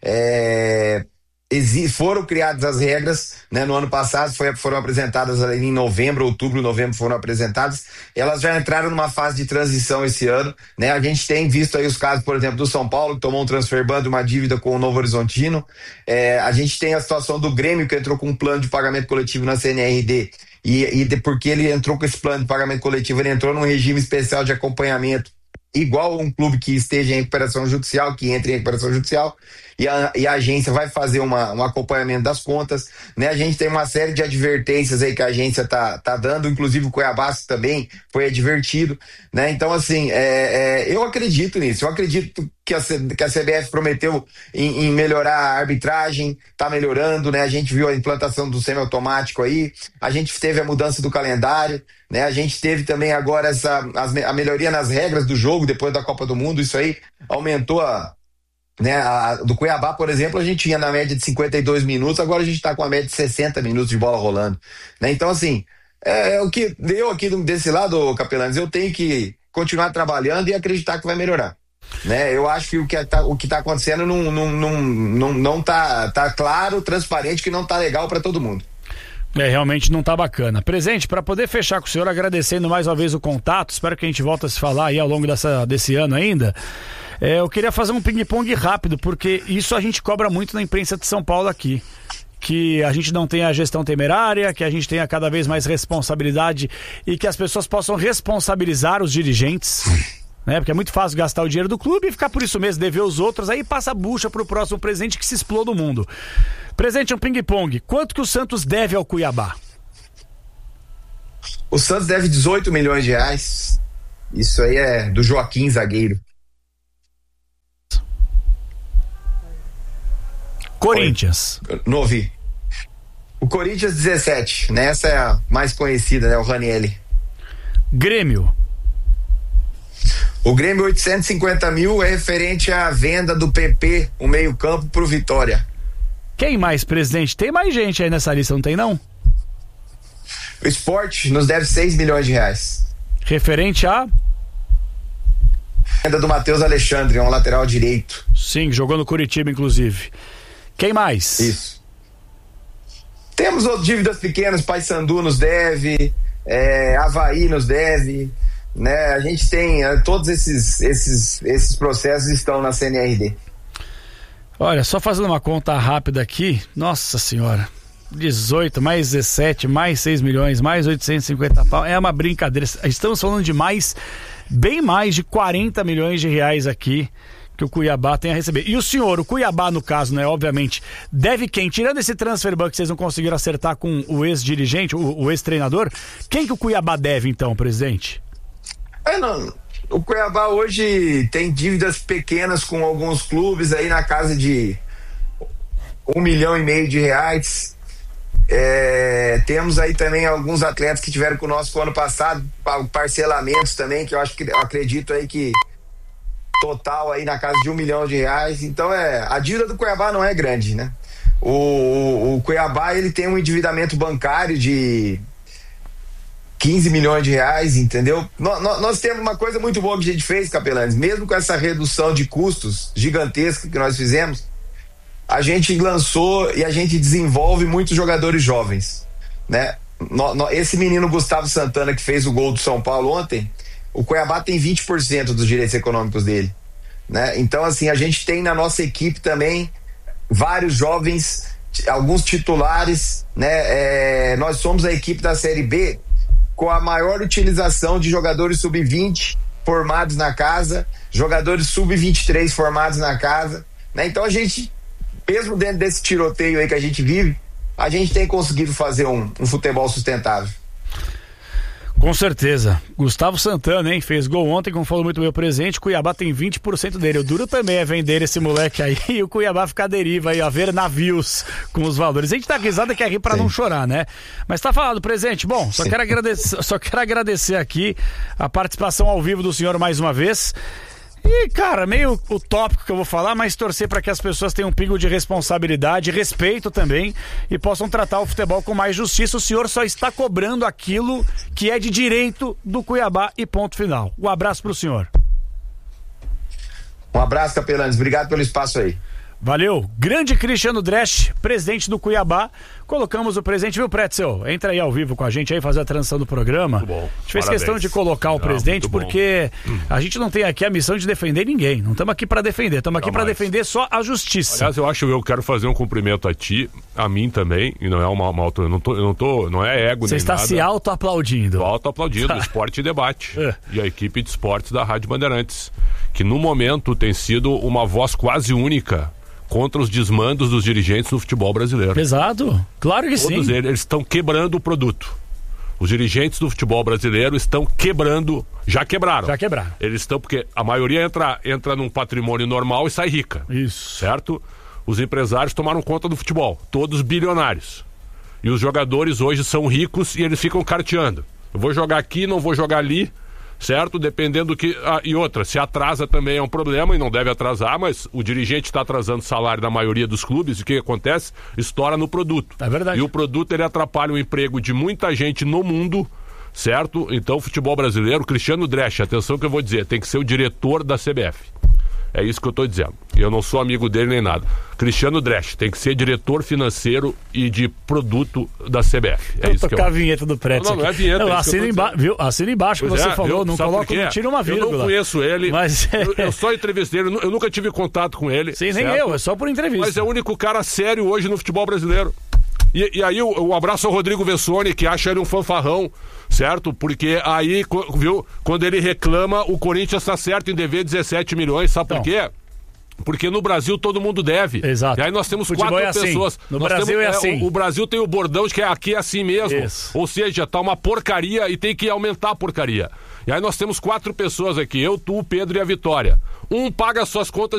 Foram criadas as regras, né? No ano passado foram apresentadas ali em outubro, novembro foram apresentadas. Elas já entraram numa fase de transição esse ano, né? A gente tem visto aí os casos, por exemplo, do São Paulo, que tomou um transfer ban de uma dívida com o Novo Horizontino. A gente tem a situação do Grêmio, que entrou com um plano de pagamento coletivo na CNRD. Porque ele entrou com esse plano de pagamento coletivo, ele entrou num regime especial de acompanhamento, igual um clube que esteja em recuperação judicial, que entre em recuperação judicial, e a agência vai fazer um acompanhamento das contas, né? A gente tem uma série de advertências aí que a agência tá dando, inclusive o Cuiabá também foi advertido, né? Então, assim, eu acredito nisso, eu acredito que a CBF prometeu em melhorar a arbitragem, tá melhorando, né? A gente viu a implantação do semiautomático aí, a gente teve a mudança do calendário, né? A gente teve também agora a melhoria nas regras do jogo depois da Copa do Mundo, isso aí aumentou do Cuiabá, por exemplo, a gente tinha na média de 52 minutos, agora a gente está com a média de 60 minutos de bola rolando, né? Então, assim, o que eu aqui desse lado, Capelanes, eu tenho que continuar trabalhando e acreditar que vai melhorar. Né? Eu acho que o que tá acontecendo não tá claro, transparente, que não tá legal para todo mundo. Realmente não tá bacana. Presidente, para poder fechar com o senhor, agradecendo mais uma vez o contato, espero que a gente volte a se falar aí ao longo desse ano ainda. Eu queria fazer um ping-pong rápido, porque isso a gente cobra muito na imprensa de São Paulo aqui. Que a gente não tenha a gestão temerária, que a gente tenha cada vez mais responsabilidade e que as pessoas possam responsabilizar os dirigentes, né? Porque é muito fácil gastar o dinheiro do clube e ficar por isso mesmo, dever os outros, aí passa a bucha pro próximo presidente que se exploda o mundo. Presidente, um ping-pong. Quanto que o Santos deve ao Cuiabá? O Santos deve 18 milhões de reais. Isso aí é do Joaquim, zagueiro. Corinthians. Não ouvi. O Corinthians 17, né? Essa é a mais conhecida, né? O Ranieri. Grêmio. O Grêmio 850 mil é referente à venda do PP, o meio campo, pro Vitória. Quem mais, presidente? Tem mais gente aí nessa lista, não tem não? O Sport nos deve 6 milhões de reais. Referente a? Venda do Matheus Alexandre, um lateral direito. Sim, jogou no Curitiba, inclusive. Quem mais? Isso. Temos outras dívidas pequenas, Paysandu nos deve, Avaí nos deve, né? A gente tem, todos esses processos estão na CNRD. Olha, só fazendo uma conta rápida aqui, nossa senhora, 18, mais 17, mais 6 milhões, mais 850 pau, é uma brincadeira. Estamos falando de bem mais de 40 milhões de reais aqui que o Cuiabá tem a receber. E o senhor, o Cuiabá no caso, né, obviamente, deve quem? Tirando esse transfer ban que vocês não conseguiram acertar com o ex-dirigente, o ex-treinador, quem que o Cuiabá deve então, presidente? O Cuiabá hoje tem dívidas pequenas com alguns clubes aí na casa de 1,5 milhão de reais. Temos aí também alguns atletas que tiveram conosco ano passado, parcelamentos também, que eu acredito aí que total aí na casa de 1 milhão de reais. Então a dívida do Cuiabá não é grande, né? O Cuiabá, ele tem um endividamento bancário de 15 milhões de reais, entendeu? Nós temos uma coisa muito boa que a gente fez, Capelanes, mesmo com essa redução de custos gigantesca que nós fizemos, a gente lançou e a gente desenvolve muitos jogadores jovens, né? Esse menino Gustavo Santana que fez o gol do São Paulo ontem, o Cuiabá tem 20% dos direitos econômicos dele, né? Então, assim, a gente tem na nossa equipe também vários jovens, alguns titulares, né? Nós somos a equipe da Série B com a maior utilização de jogadores sub-20 formados na casa, jogadores sub-23 formados na casa, né? Então a gente, mesmo dentro desse tiroteio aí que a gente vive, a gente tem conseguido fazer um futebol sustentável. Com certeza. Gustavo Santana, hein? Fez gol ontem, como falou muito bem o presidente. Cuiabá tem 20% dele. O duro também é vender esse moleque aí e o Cuiabá ficar à deriva aí, a ver navios com os valores. A gente dá risada que é rir pra não chorar, né? Mas tá falado, presidente. Bom, só quero agradecer aqui a participação ao vivo do senhor mais uma vez. E, cara, meio utópico que eu vou falar, mas torcer para que as pessoas tenham um pingo de responsabilidade, respeito também, e possam tratar o futebol com mais justiça. O senhor só está cobrando aquilo que é de direito do Cuiabá e ponto final. Um abraço pro senhor. Um abraço, Capelanes. Obrigado pelo espaço aí. Valeu. Grande Cristiano Dresch, presidente do Cuiabá. Colocamos o presidente, viu, Pretzel? Entra aí ao vivo com a gente aí, fazer a transição do programa. Muito bom. A gente fez questão de colocar o presidente porque a gente não tem aqui a missão de defender ninguém. Não estamos aqui para defender, estamos aqui para defender só a justiça. Aliás, eu quero fazer um cumprimento a ti, a mim também, e não é uma eu não tô, não é ego Você nem está nada. se auto-aplaudindo. Auto-aplaudindo, Esporte e Debate. E a equipe de esportes da Rádio Bandeirantes, que no momento tem sido uma voz quase única contra os desmandos dos dirigentes do futebol brasileiro. Exato, claro que Todos sim. eles estão quebrando o produto. Os dirigentes do futebol brasileiro estão quebrando, já quebraram. Eles estão, porque a maioria entra num patrimônio normal e sai rica. Isso. Certo? Os empresários tomaram conta do futebol, todos bilionários. E os jogadores hoje são ricos e eles ficam carteando. Eu vou jogar aqui, não vou jogar ali, certo? Dependendo do que... e outra, se atrasa também é um problema, e não deve atrasar, mas o dirigente está atrasando o salário da maioria dos clubes, e o que acontece? Estoura no produto. É verdade. E o produto, ele atrapalha o emprego de muita gente no mundo, certo? Então, o futebol brasileiro, Cristiano Dresch, atenção que eu vou dizer, tem que ser o diretor da CBF. É isso que eu tô dizendo. Eu não sou amigo dele nem nada. Cristiano Dresch tem que ser diretor financeiro e de produto da CBF. É isso que eu tocar a vinheta do Pretzel. Não é vinheta. Não, assina embaixo que você falou. Não coloca, não tira uma vírgula. Eu não conheço ele. Mas eu só entrevistei ele. Eu nunca tive contato com ele. Sim, nem eu. É só por entrevista. Mas é o único cara sério hoje no futebol brasileiro. E aí o abraço ao Rodrigo Vessone, que acha ele um fanfarrão, certo? Porque aí, viu, quando ele reclama, o Corinthians está certo em dever 17 milhões, sabe por quê? Porque no Brasil todo mundo deve. Exato. E aí nós temos Futebol 4 assim. pessoas. No nós Brasil temos, é assim. O Brasil tem o bordão de que aqui é assim mesmo. Isso. Ou seja, tá uma porcaria e tem que aumentar a porcaria. E aí nós temos 4 pessoas aqui, eu, tu, o Pedro e a Vitória. Um paga suas contas